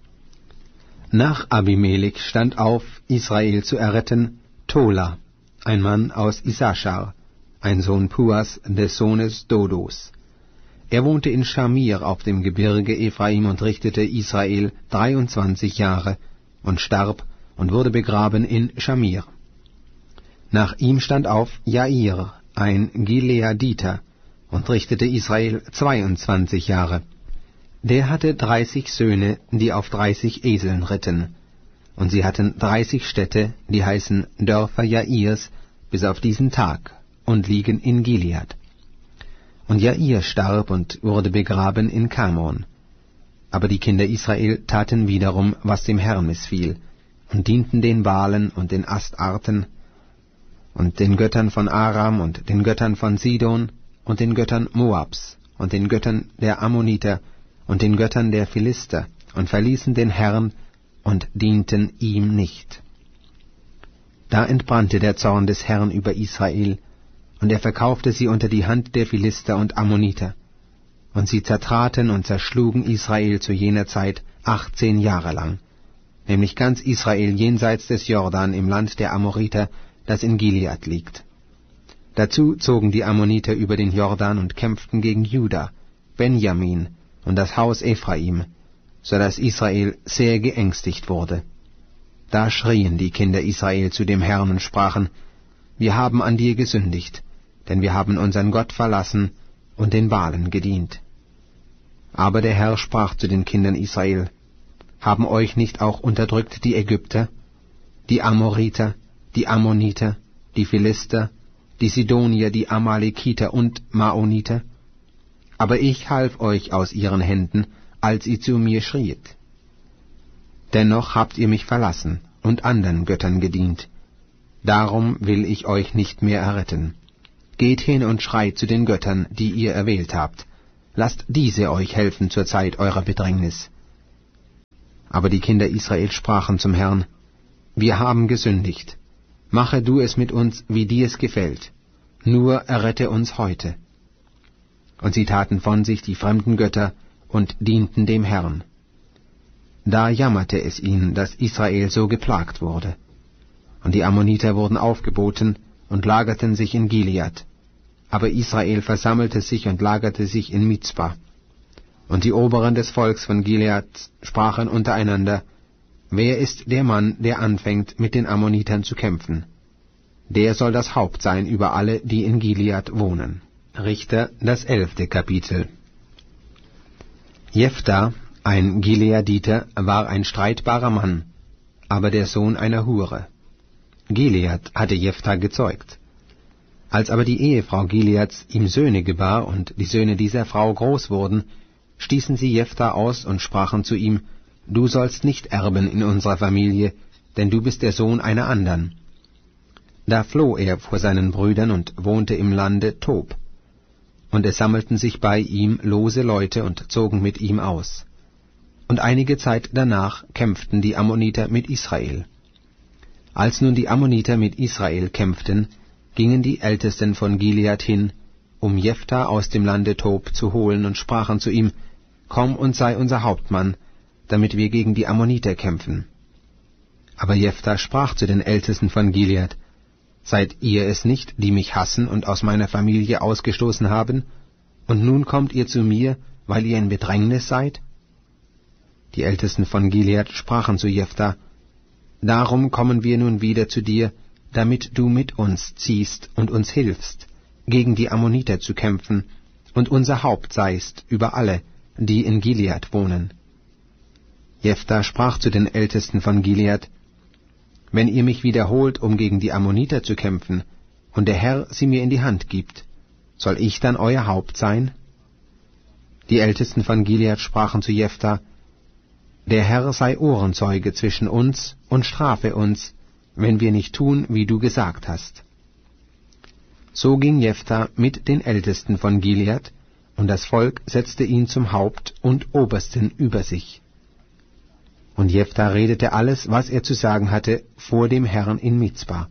Nach Abimelech stand auf, Israel zu erretten, Tola, ein Mann aus Issachar, ein Sohn Puas, des Sohnes Dodos. Er wohnte in Schamir auf dem Gebirge Ephraim und richtete Israel dreiundzwanzig Jahre und starb und wurde begraben in Schamir. Nach ihm stand auf Jair, ein Gileaditer, und richtete Israel zweiundzwanzig Jahre. Der hatte dreißig Söhne, die auf dreißig Eseln ritten, und sie hatten dreißig Städte, die heißen Dörfer Jairs, bis auf diesen Tag, und liegen in Gilead. Und Jair starb und wurde begraben in Kamon. Aber die Kinder Israel taten wiederum, was dem Herrn missfiel, und dienten den Baalen und den Astarten und den Göttern von Aram und den Göttern von Sidon und den Göttern Moabs und den Göttern der Ammoniter und den Göttern der Philister und verließen den Herrn und dienten ihm nicht. Da entbrannte der Zorn des Herrn über Israel, und er verkaufte sie unter die Hand der Philister und Ammoniter. Und sie zertraten und zerschlugen Israel zu jener Zeit achtzehn Jahre lang, nämlich ganz Israel jenseits des Jordan im Land der Amoriter, das in Gilead liegt. Dazu zogen die Ammoniter über den Jordan und kämpften gegen Juda, Benjamin und das Haus Ephraim, so dass Israel sehr geängstigt wurde. Da schrien die Kinder Israel zu dem Herrn und sprachen: Wir haben an dir gesündigt, denn wir haben unseren Gott verlassen und den Baalen gedient. Aber der Herr sprach zu den Kindern Israel: Haben euch nicht auch unterdrückt die Ägypter, die Amoriter, die Ammoniter, die Philister, die Sidonier, die Amalekiter und Maoniter? Aber ich half euch aus ihren Händen, als ihr zu mir schriet. Dennoch habt ihr mich verlassen und anderen Göttern gedient. Darum will ich euch nicht mehr erretten. Geht hin und schreit zu den Göttern, die ihr erwählt habt. Lasst diese euch helfen zur Zeit eurer Bedrängnis. Aber die Kinder Israel sprachen zum Herrn, wir haben gesündigt. Mache du es mit uns, wie dir es gefällt. Nur errette uns heute. Und sie taten von sich die fremden Götter und dienten dem Herrn. Da jammerte es ihn, dass Israel so geplagt wurde. Und die Ammoniter wurden aufgeboten und lagerten sich in Gilead. Aber Israel versammelte sich und lagerte sich in Mizpa. Und die Oberen des Volks von Gilead sprachen untereinander, wer ist der Mann, der anfängt, mit den Ammonitern zu kämpfen? Der soll das Haupt sein über alle, die in Gilead wohnen. Richter, das elfte Kapitel. Jephthah, ein Gileaditer, war ein streitbarer Mann, aber der Sohn einer Hure. Gilead hatte Jephthah gezeugt. Als aber die Ehefrau Gileads ihm Söhne gebar und die Söhne dieser Frau groß wurden, stießen sie Jephthah aus und sprachen zu ihm, du sollst nicht erben in unserer Familie, denn du bist der Sohn einer andern. Da floh er vor seinen Brüdern und wohnte im Lande Tob. Und es sammelten sich bei ihm lose Leute und zogen mit ihm aus. Und einige Zeit danach kämpften die Ammoniter mit Israel. Als nun die Ammoniter mit Israel kämpften, gingen die Ältesten von Gilead hin, um Jephthah aus dem Lande Tob zu holen, und sprachen zu ihm, komm und sei unser Hauptmann, damit wir gegen die Ammoniter kämpfen. Aber Jephthah sprach zu den Ältesten von Gilead, seid ihr es nicht, die mich hassen und aus meiner Familie ausgestoßen haben, und nun kommt ihr zu mir, weil ihr in Bedrängnis seid? Die Ältesten von Gilead sprachen zu Jephthah, darum kommen wir nun wieder zu dir, damit du mit uns ziehst und uns hilfst, gegen die Ammoniter zu kämpfen, und unser Haupt seist über alle, die in Gilead wohnen. Jephthah sprach zu den Ältesten von Gilead, wenn ihr mich wiederholt, um gegen die Ammoniter zu kämpfen, und der Herr sie mir in die Hand gibt, soll ich dann euer Haupt sein? Die Ältesten von Gilead sprachen zu Jephthah, der Herr sei Ohrenzeuge zwischen uns und strafe uns, wenn wir nicht tun, wie du gesagt hast. So ging Jephthah mit den Ältesten von Gilead, und das Volk setzte ihn zum Haupt und Obersten über sich. Und Jephthah redete alles, was er zu sagen hatte, vor dem Herrn in Mizpa.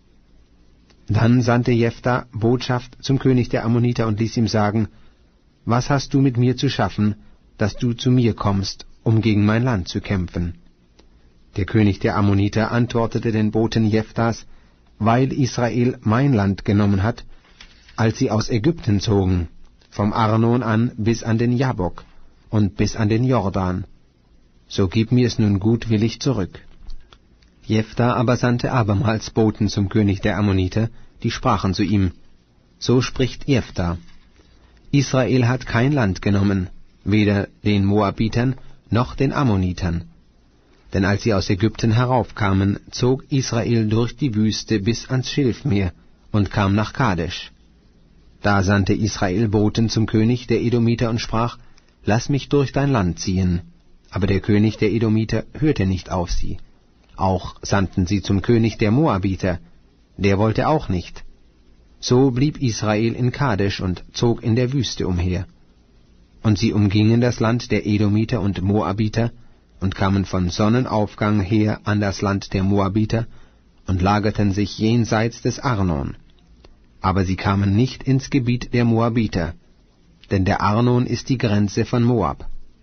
Dann sandte Jephthah Botschaft zum König der Ammoniter und ließ ihm sagen, was hast du mit mir zu schaffen, dass du zu mir kommst, um gegen mein Land zu kämpfen? Der König der Ammoniter antwortete den Boten Jephthahs, weil Israel mein Land genommen hat, als sie aus Ägypten zogen, vom Arnon an bis an den Jabok und bis an den Jordan. So gib mir es nun gutwillig zurück. Jephthah aber sandte abermals Boten zum König der Ammoniter, die sprachen zu ihm, so spricht Jephthah, Israel hat kein Land genommen, weder den Moabitern noch den Ammonitern. Denn als sie aus Ägypten heraufkamen, zog Israel durch die Wüste bis ans Schilfmeer und kam nach Kadesh. Da sandte Israel Boten zum König der Edomiter und sprach, lass mich durch dein Land ziehen. Aber der König der Edomiter hörte nicht auf sie. Auch sandten sie zum König der Moabiter, der wollte auch nicht. So blieb Israel in Kadesh und zog in der Wüste umher. Und sie umgingen das Land der Edomiter und Moabiter und kamen von Sonnenaufgang her an das Land der Moabiter und lagerten sich jenseits des Arnon. Aber sie kamen nicht ins Gebiet der Moabiter, denn der Arnon ist die Grenze von Moab.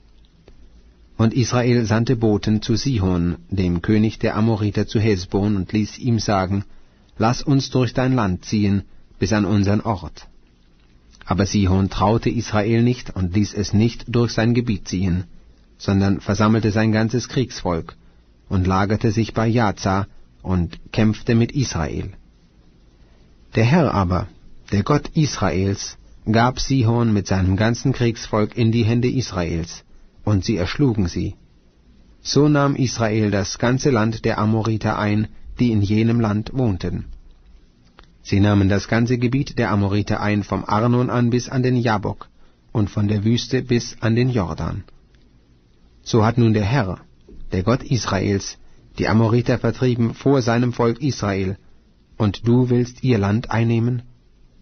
Und Israel sandte Boten zu Sihon, dem König der Amoriter, zu Hesbon, und ließ ihm sagen, lass uns durch dein Land ziehen, bis an unseren Ort. Aber Sihon traute Israel nicht und ließ es nicht durch sein Gebiet ziehen, sondern versammelte sein ganzes Kriegsvolk und lagerte sich bei Jaza und kämpfte mit Israel. Der Herr aber, der Gott Israels, gab Sihon mit seinem ganzen Kriegsvolk in die Hände Israels, und sie erschlugen sie. So nahm Israel das ganze Land der Amoriter ein, die in jenem Land wohnten. Sie nahmen das ganze Gebiet der Amoriter ein, vom Arnon an bis an den Jabok, und von der Wüste bis an den Jordan. So hat nun der Herr, der Gott Israels, die Amoriter vertrieben vor seinem Volk Israel, und du willst ihr Land einnehmen?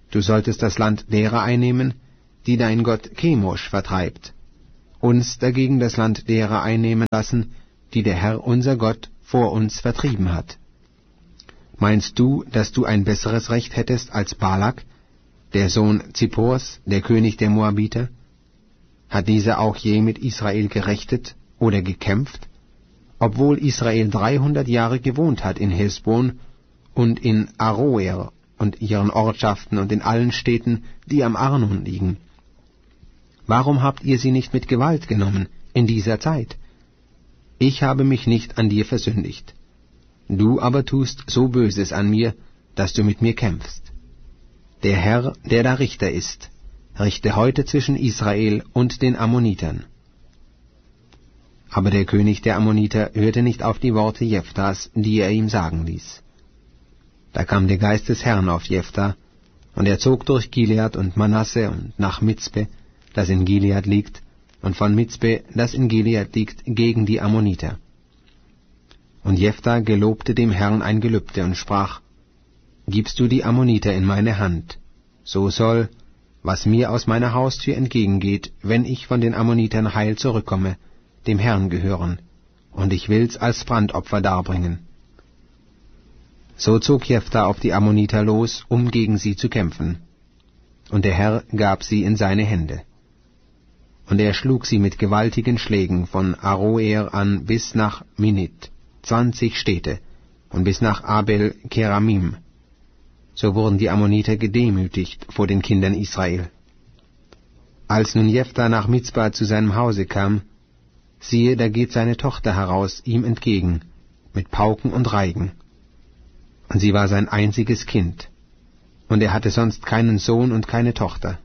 Du solltest das Land derer einnehmen, die dein Gott Chemosh vertreibt, uns dagegen das Land derer einnehmen lassen, die der Herr unser Gott vor uns vertrieben hat. Meinst du, dass du ein besseres Recht hättest als Balak, der Sohn Zippors, der König der Moabiter? Hat dieser auch je mit Israel gerechtet oder gekämpft, obwohl Israel dreihundert Jahre gewohnt hat in Hesbon und in Aroer und ihren Ortschaften und in allen Städten, die am Arnon liegen? Warum habt ihr sie nicht mit Gewalt genommen in dieser Zeit? Ich habe mich nicht an dir versündigt. Du aber tust so Böses an mir, dass du mit mir kämpfst. Der Herr, der da Richter ist, richte heute zwischen Israel und den Ammonitern. Aber der König der Ammoniter hörte nicht auf die Worte Jephthas, die er ihm sagen ließ. Da kam der Geist des Herrn auf Jephthah, und er zog durch Gilead und Manasse und nach Mizpe, das in Gilead liegt, und von Mizpe, das in Gilead liegt, gegen die Ammoniter. Und Jephthah gelobte dem Herrn ein Gelübde und sprach, Gibst du die Ammoniter in meine Hand, so soll, was mir aus meiner Haustür entgegengeht, wenn ich von den Ammonitern heil zurückkomme, dem Herrn gehören, und ich will's als Brandopfer darbringen. So zog Jephthah auf die Ammoniter los, um gegen sie zu kämpfen. Und der Herr gab sie in seine Hände. Und er schlug sie mit gewaltigen Schlägen von Aroer an bis nach Minit, zwanzig Städte, und bis nach Abel Keramim. So wurden die Ammoniter gedemütigt vor den Kindern Israel. Als nun Jephthah nach Mizpah zu seinem Hause kam, siehe, da geht seine Tochter heraus ihm entgegen, mit Pauken und Reigen. Und sie war sein einziges Kind, und er hatte sonst keinen Sohn und keine Tochter.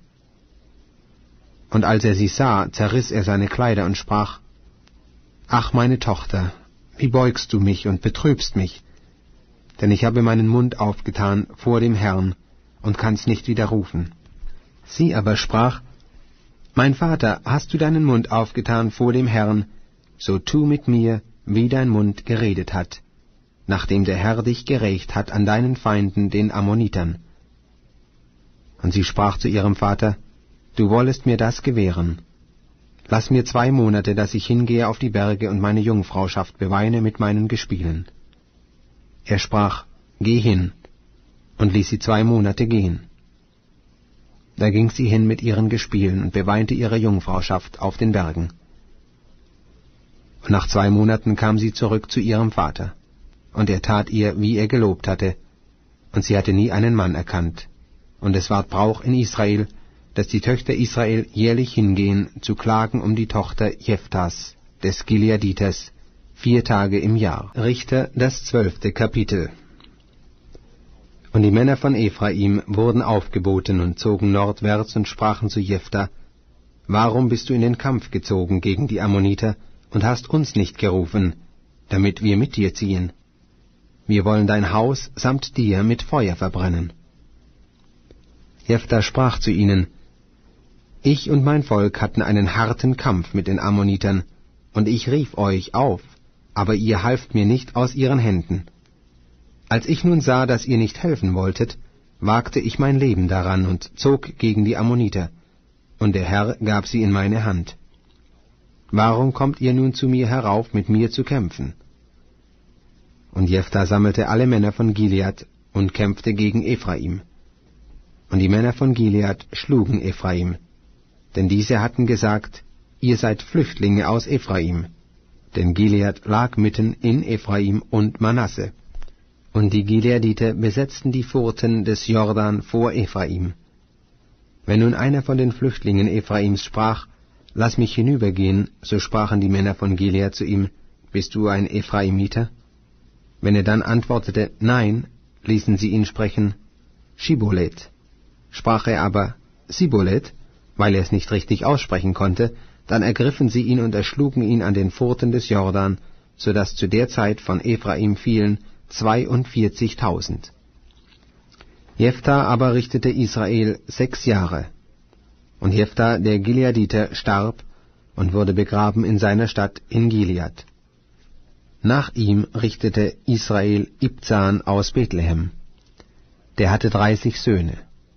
Und als er sie sah, zerriss er seine Kleider und sprach, Ach, meine Tochter, wie beugst du mich und betrübst mich? Denn ich habe meinen Mund aufgetan vor dem Herrn und kann's nicht widerrufen. Sie aber sprach, Mein Vater, hast du deinen Mund aufgetan vor dem Herrn, so tu mit mir, wie dein Mund geredet hat, nachdem der Herr dich gerächt hat an deinen Feinden, den Ammonitern. Und sie sprach zu ihrem Vater, Du wollest mir das gewähren. Lass mir zwei Monate, dass ich hingehe auf die Berge und meine Jungfrauschaft beweine mit meinen Gespielen. Er sprach, Geh hin, und ließ sie zwei Monate gehen. Da ging sie hin mit ihren Gespielen und beweinte ihre Jungfrauschaft auf den Bergen. Und nach zwei Monaten kam sie zurück zu ihrem Vater, und er tat ihr, wie er gelobt hatte, und sie hatte nie einen Mann erkannt. Und es ward Brauch in Israel, dass die Töchter Israel jährlich hingehen, zu klagen um die Tochter Jephthahs, des Gileaditers, vier Tage im Jahr. Richter, das zwölfte Kapitel. Und die Männer von Ephraim wurden aufgeboten und zogen nordwärts und sprachen zu Jephthah, Warum bist du in den Kampf gezogen gegen die Ammoniter und hast uns nicht gerufen, damit wir mit dir ziehen? Wir wollen dein Haus samt dir mit Feuer verbrennen. Jephthah sprach zu ihnen, Ich und mein Volk hatten einen harten Kampf mit den Ammonitern, und ich rief euch auf, aber ihr halft mir nicht aus ihren Händen. Als ich nun sah, dass ihr nicht helfen wolltet, wagte ich mein Leben daran und zog gegen die Ammoniter, und der Herr gab sie in meine Hand. Warum kommt ihr nun zu mir herauf, mit mir zu kämpfen? Und Jephthah sammelte alle Männer von Gilead und kämpfte gegen Ephraim. Und die Männer von Gilead schlugen Ephraim, denn diese hatten gesagt, ihr seid Flüchtlinge aus Ephraim, denn Gilead lag mitten in Ephraim und Manasse. Und die Gileaditer besetzten die Furten des Jordan vor Ephraim. Wenn nun einer von den Flüchtlingen Ephraims sprach, Lass mich hinübergehen, so sprachen die Männer von Gilead zu ihm, Bist du ein Ephraimiter? Wenn er dann antwortete, Nein, ließen sie ihn sprechen, Schibolet. Sprach er aber Sibolet, weil er es nicht richtig aussprechen konnte, dann ergriffen sie ihn und erschlugen ihn an den Furten des Jordan, so dass zu der Zeit von Ephraim fielen zweiundvierzigtausend. Jephthah aber richtete Israel sechs Jahre. Und Jephthah der Gileaditer starb und wurde begraben in seiner Stadt in Gilead. Nach ihm richtete Israel Ibzan aus Bethlehem. Der hatte dreißig Söhne.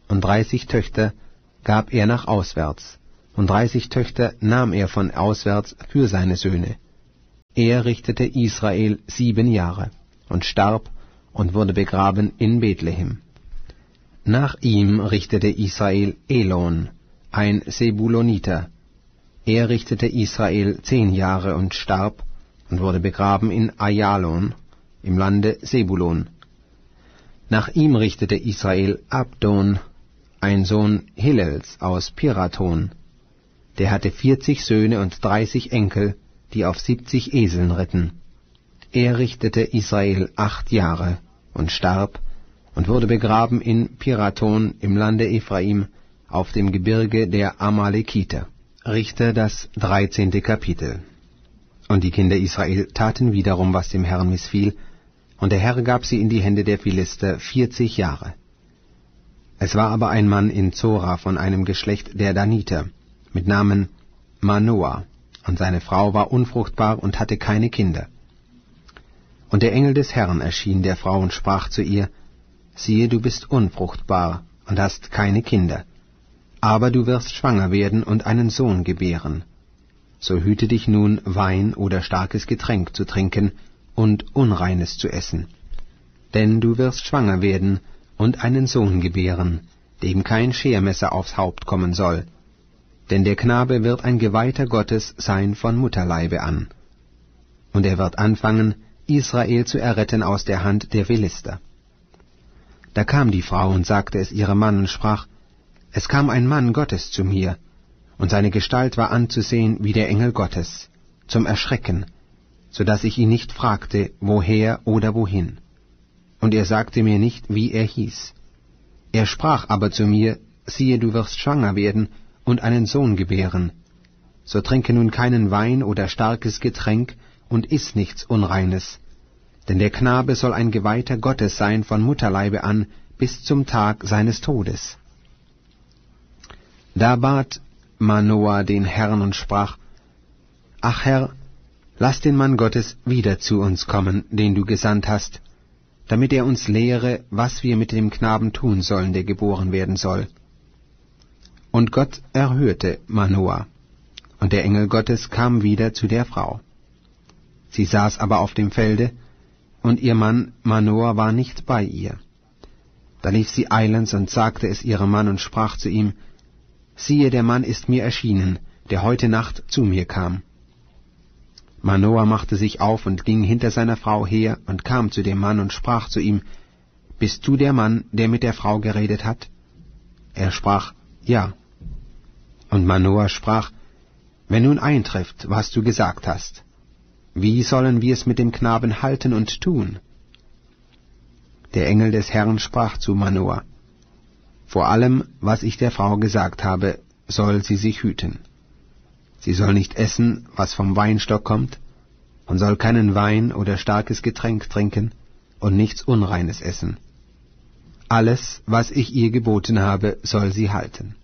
und dreißig Töchter gab er nach auswärts, und dreißig Töchter nahm er von auswärts für seine Söhne. Er richtete Israel sieben Jahre und starb und wurde begraben in Bethlehem. Nach ihm richtete Israel Elon, ein Sebuloniter. Er richtete Israel zehn Jahre und starb und wurde begraben in Ajalon im Lande Sebulon. Nach ihm richtete Israel Abdon, ein Sohn Hillels aus Pirathon. Der hatte vierzig Söhne und dreißig Enkel, die auf siebzig Eseln ritten. Er richtete Israel acht Jahre und starb und wurde begraben in Pirathon im Lande Ephraim auf dem Gebirge der Amalekiter. Richter das dreizehnte Kapitel. Und die Kinder Israel taten wiederum, was dem Herrn missfiel, und der Herr gab sie in die Hände der Philister vierzig Jahre. Es war aber ein Mann in Zora von einem Geschlecht der Daniter, mit Namen Manoah, und seine Frau war unfruchtbar und hatte keine Kinder. Und der Engel des Herrn erschien der Frau und sprach zu ihr, siehe, du bist unfruchtbar und hast keine Kinder, aber du wirst schwanger werden und einen Sohn gebären. So hüte dich nun, Wein oder starkes Getränk zu trinken und Unreines zu essen. Denn du wirst schwanger werden und einen Sohn gebären, dem kein Schermesser aufs Haupt kommen soll. Denn der Knabe wird ein Geweihter Gottes sein von Mutterleibe an. Und er wird anfangen, Israel zu erretten aus der Hand der Philister. Da kam die Frau und sagte es ihrem Mann und sprach, es kam ein Mann Gottes zu mir, und seine Gestalt war anzusehen wie der Engel Gottes, zum Erschrecken, so dass ich ihn nicht fragte, woher oder wohin. Und er sagte mir nicht, wie er hieß. Er sprach aber zu mir, siehe, du wirst schwanger werden und einen Sohn gebären. So trinke nun keinen Wein oder starkes Getränk und iss nichts Unreines, denn der Knabe soll ein Geweihter Gottes sein von Mutterleibe an bis zum Tag seines Todes. Da bat Manoah den Herrn und sprach, ach Herr, lass den Mann Gottes wieder zu uns kommen, den du gesandt hast, damit er uns lehre, was wir mit dem Knaben tun sollen, der geboren werden soll. Und Gott erhörte Manoah, und der Engel Gottes kam wieder zu der Frau. Sie saß aber auf dem Felde, und ihr Mann Manoah war nicht bei ihr. Da lief sie eilends und sagte es ihrem Mann und sprach zu ihm, siehe, der Mann ist mir erschienen, der heute Nacht zu mir kam. Manoah machte sich auf und ging hinter seiner Frau her und kam zu dem Mann und sprach zu ihm, bist du der Mann, der mit der Frau geredet hat? Er sprach, ja. Und Manoah sprach, wenn nun eintrifft, was du gesagt hast, wie sollen wir es mit dem Knaben halten und tun? Der Engel des Herrn sprach zu Manoah, vor allem, was ich der Frau gesagt habe, soll sie sich hüten. Sie soll nicht essen, was vom Weinstock kommt, und soll keinen Wein oder starkes Getränk trinken und nichts Unreines essen. Alles, was ich ihr geboten habe, soll sie halten.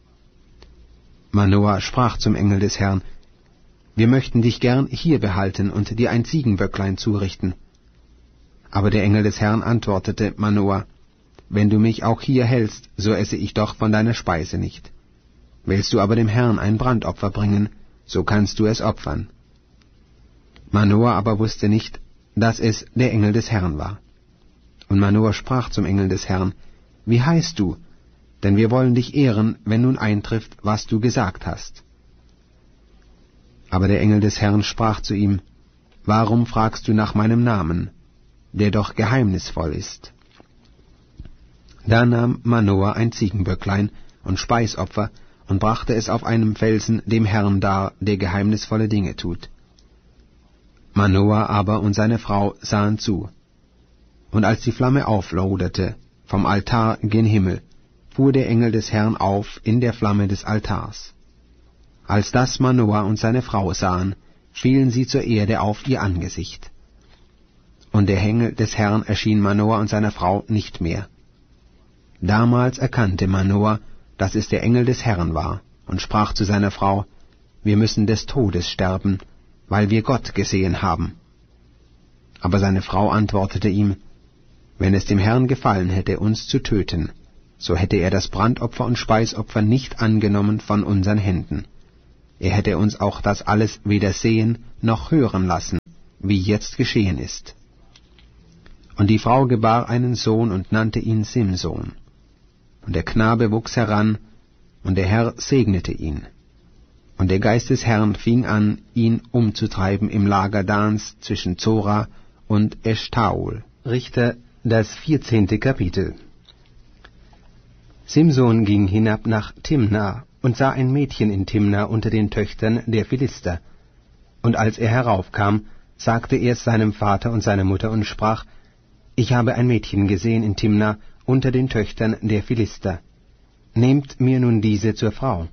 Manoah sprach zum Engel des Herrn, wir möchten dich gern hier behalten und dir ein Ziegenböcklein zurichten. Aber der Engel des Herrn antwortete Manoah, wenn du mich auch hier hältst, so esse ich doch von deiner Speise nicht. Willst du aber dem Herrn ein Brandopfer bringen, so kannst du es opfern. Manoah aber wusste nicht, dass es der Engel des Herrn war. Und Manoah sprach zum Engel des Herrn, wie heißt du? Denn wir wollen dich ehren, wenn nun eintrifft, was du gesagt hast. Aber der Engel des Herrn sprach zu ihm, warum fragst du nach meinem Namen, der doch geheimnisvoll ist? Da nahm Manoah ein Ziegenböcklein und Speisopfer und brachte es auf einem Felsen dem Herrn dar, der geheimnisvolle Dinge tut. Manoah aber und seine Frau sahen zu. Und als die Flamme aufloderte vom Altar gen Himmel, fuhr der Engel des Herrn auf in der Flamme des Altars. Als das Manoah und seine Frau sahen, fielen sie zur Erde auf ihr Angesicht. Und der Engel des Herrn erschien Manoah und seiner Frau nicht mehr. Damals erkannte Manoah, dass es der Engel des Herrn war, und sprach zu seiner Frau, wir müssen des Todes sterben, weil wir Gott gesehen haben. Aber seine Frau antwortete ihm, wenn es dem Herrn gefallen hätte, uns zu töten, so hätte er das Brandopfer und Speisopfer nicht angenommen von unseren Händen. Er hätte uns auch das alles weder sehen noch hören lassen, wie jetzt geschehen ist. Und die Frau gebar einen Sohn und nannte ihn Simson. Und der Knabe wuchs heran, und der Herr segnete ihn. Und der Geist des Herrn fing an, ihn umzutreiben im Lager Dans zwischen Zora und Eschtaol. Richter, das vierzehnte Kapitel. Simson ging hinab nach Timna und sah ein Mädchen in Timna unter den Töchtern der Philister. Und als er heraufkam, sagte er es seinem Vater und seiner Mutter und sprach: Ich habe ein Mädchen gesehen in Timna unter den Töchtern der Philister. Nehmt mir nun diese zur Frau.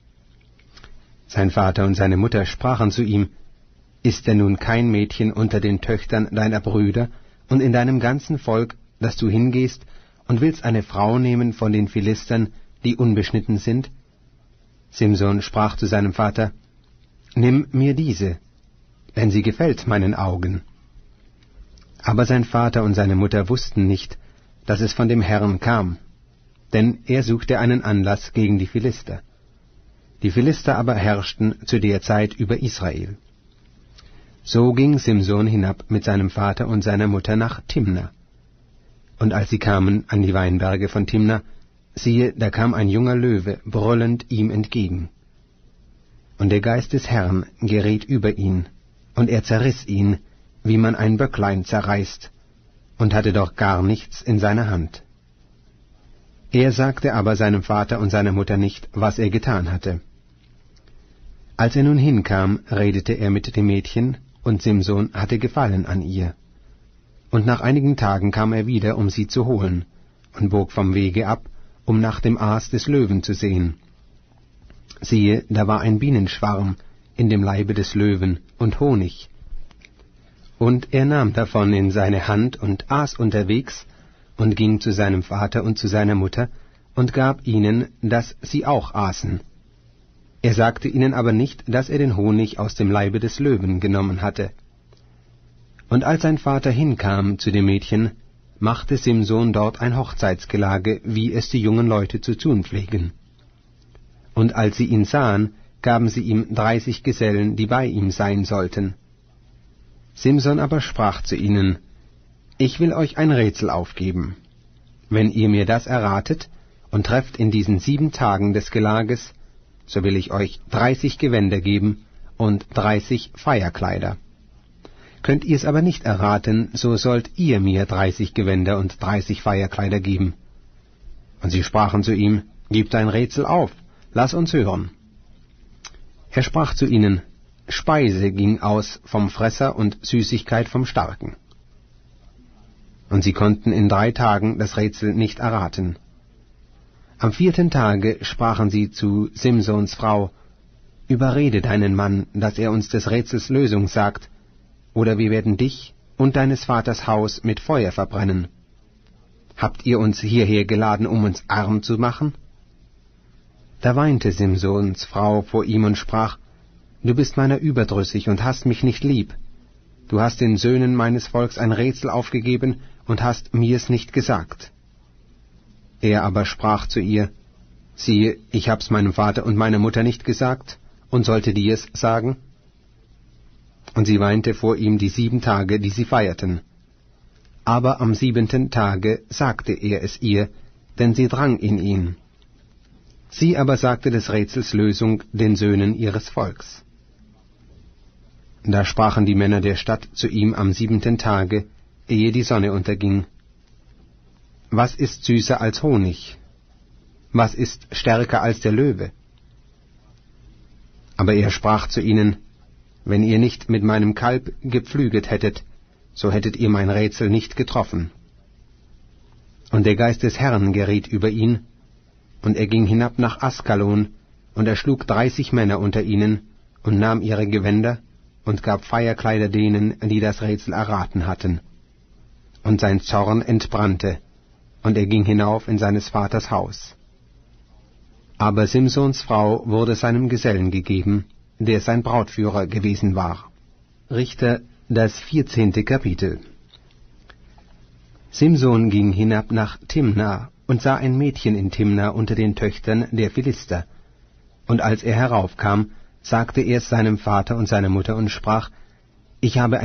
Sein Vater und seine Mutter sprachen zu ihm: Ist denn nun kein Mädchen unter den Töchtern deiner Brüder und in deinem ganzen Volk, dass du hingehst und willst eine Frau nehmen von den Philistern, die unbeschnitten sind? Simson sprach zu seinem Vater: Nimm mir diese, denn sie gefällt meinen Augen. Aber sein Vater und seine Mutter wussten nicht, dass es von dem Herrn kam, denn er suchte einen Anlass gegen die Philister. Die Philister aber herrschten zu der Zeit über Israel. So ging Simson hinab mit seinem Vater und seiner Mutter nach Timna. Und als sie kamen an die Weinberge von Timna, siehe, da kam ein junger Löwe brüllend ihm entgegen. Und der Geist des Herrn geriet über ihn, und er zerriss ihn, wie man ein Böcklein zerreißt, und hatte doch gar nichts in seiner Hand. Er sagte aber seinem Vater und seiner Mutter nicht, was er getan hatte. Als er nun hinkam, redete er mit dem Mädchen, und Simson hatte Gefallen an ihr. Und nach einigen Tagen kam er wieder, um sie zu holen, und bog vom Wege ab, um nach dem Aas des Löwen zu sehen. Siehe, da war ein Bienenschwarm in dem Leibe des Löwen und Honig. Und er nahm davon in seine Hand und aß unterwegs und ging zu seinem Vater und zu seiner Mutter und gab ihnen, dass sie auch aßen. Er sagte ihnen aber nicht, dass er den Honig aus dem Leibe des Löwen genommen hatte. Und als sein Vater hinkam zu dem Mädchen, machte Simson dort ein Hochzeitsgelage, wie es die jungen Leute zu tun pflegen. Und als sie ihn sahen, gaben sie ihm dreißig Gesellen, die bei ihm sein sollten. Simson aber sprach zu ihnen: Ich will euch ein Rätsel aufgeben. Wenn ihr mir das erratet und trefft in diesen sieben Tagen des Gelages, so will ich euch dreißig Gewänder geben und dreißig Feierkleider. Könnt ihr es aber nicht erraten, so sollt ihr mir dreißig Gewänder und dreißig Feierkleider geben. Und sie sprachen zu ihm: Gib dein Rätsel auf, lass uns hören. Er sprach zu ihnen: Speise ging aus vom Fresser und Süßigkeit vom Starken. Und sie konnten in drei Tagen das Rätsel nicht erraten. Am vierten Tage sprachen sie zu Simsons Frau: Überrede deinen Mann, dass er uns des Rätsels Lösung sagt, oder wir werden dich und deines Vaters Haus mit Feuer verbrennen. Habt ihr uns hierher geladen, um uns arm zu machen? Da weinte Simsons Frau vor ihm und sprach: Du bist meiner überdrüssig und hast mich nicht lieb. Du hast den Söhnen meines Volks ein Rätsel aufgegeben und hast mir's nicht gesagt. Er aber sprach zu ihr: Siehe, ich hab's meinem Vater und meiner Mutter nicht gesagt, und sollte dir's sagen? Und sie weinte vor ihm die sieben Tage, die sie feierten. Aber am siebenten Tage sagte er es ihr, denn sie drang in ihn. Sie aber sagte des Rätsels Lösung den Söhnen ihres Volks. Da sprachen die Männer der Stadt zu ihm am siebenten Tage, ehe die Sonne unterging: Was ist süßer als Honig? Was ist stärker als der Löwe? Aber er sprach zu ihnen: Wenn ihr nicht mit meinem Kalb gepflüget hättet, so hättet ihr mein Rätsel nicht getroffen. Und der Geist des Herrn geriet über ihn, und er ging hinab nach Askalon, und erschlug dreißig Männer unter ihnen, und nahm ihre Gewänder, und gab Feierkleider denen, die das Rätsel erraten hatten. Und sein Zorn entbrannte, und er ging hinauf in seines Vaters Haus. Aber Simsons Frau wurde seinem Gesellen gegeben, der sein Brautführer gewesen war. Richter, das vierzehnte Kapitel. Simson ging hinab nach Timna und sah ein Mädchen in Timna unter den Töchtern der Philister. Und als er heraufkam, sagte er es seinem Vater und seiner Mutter und sprach, Ich habe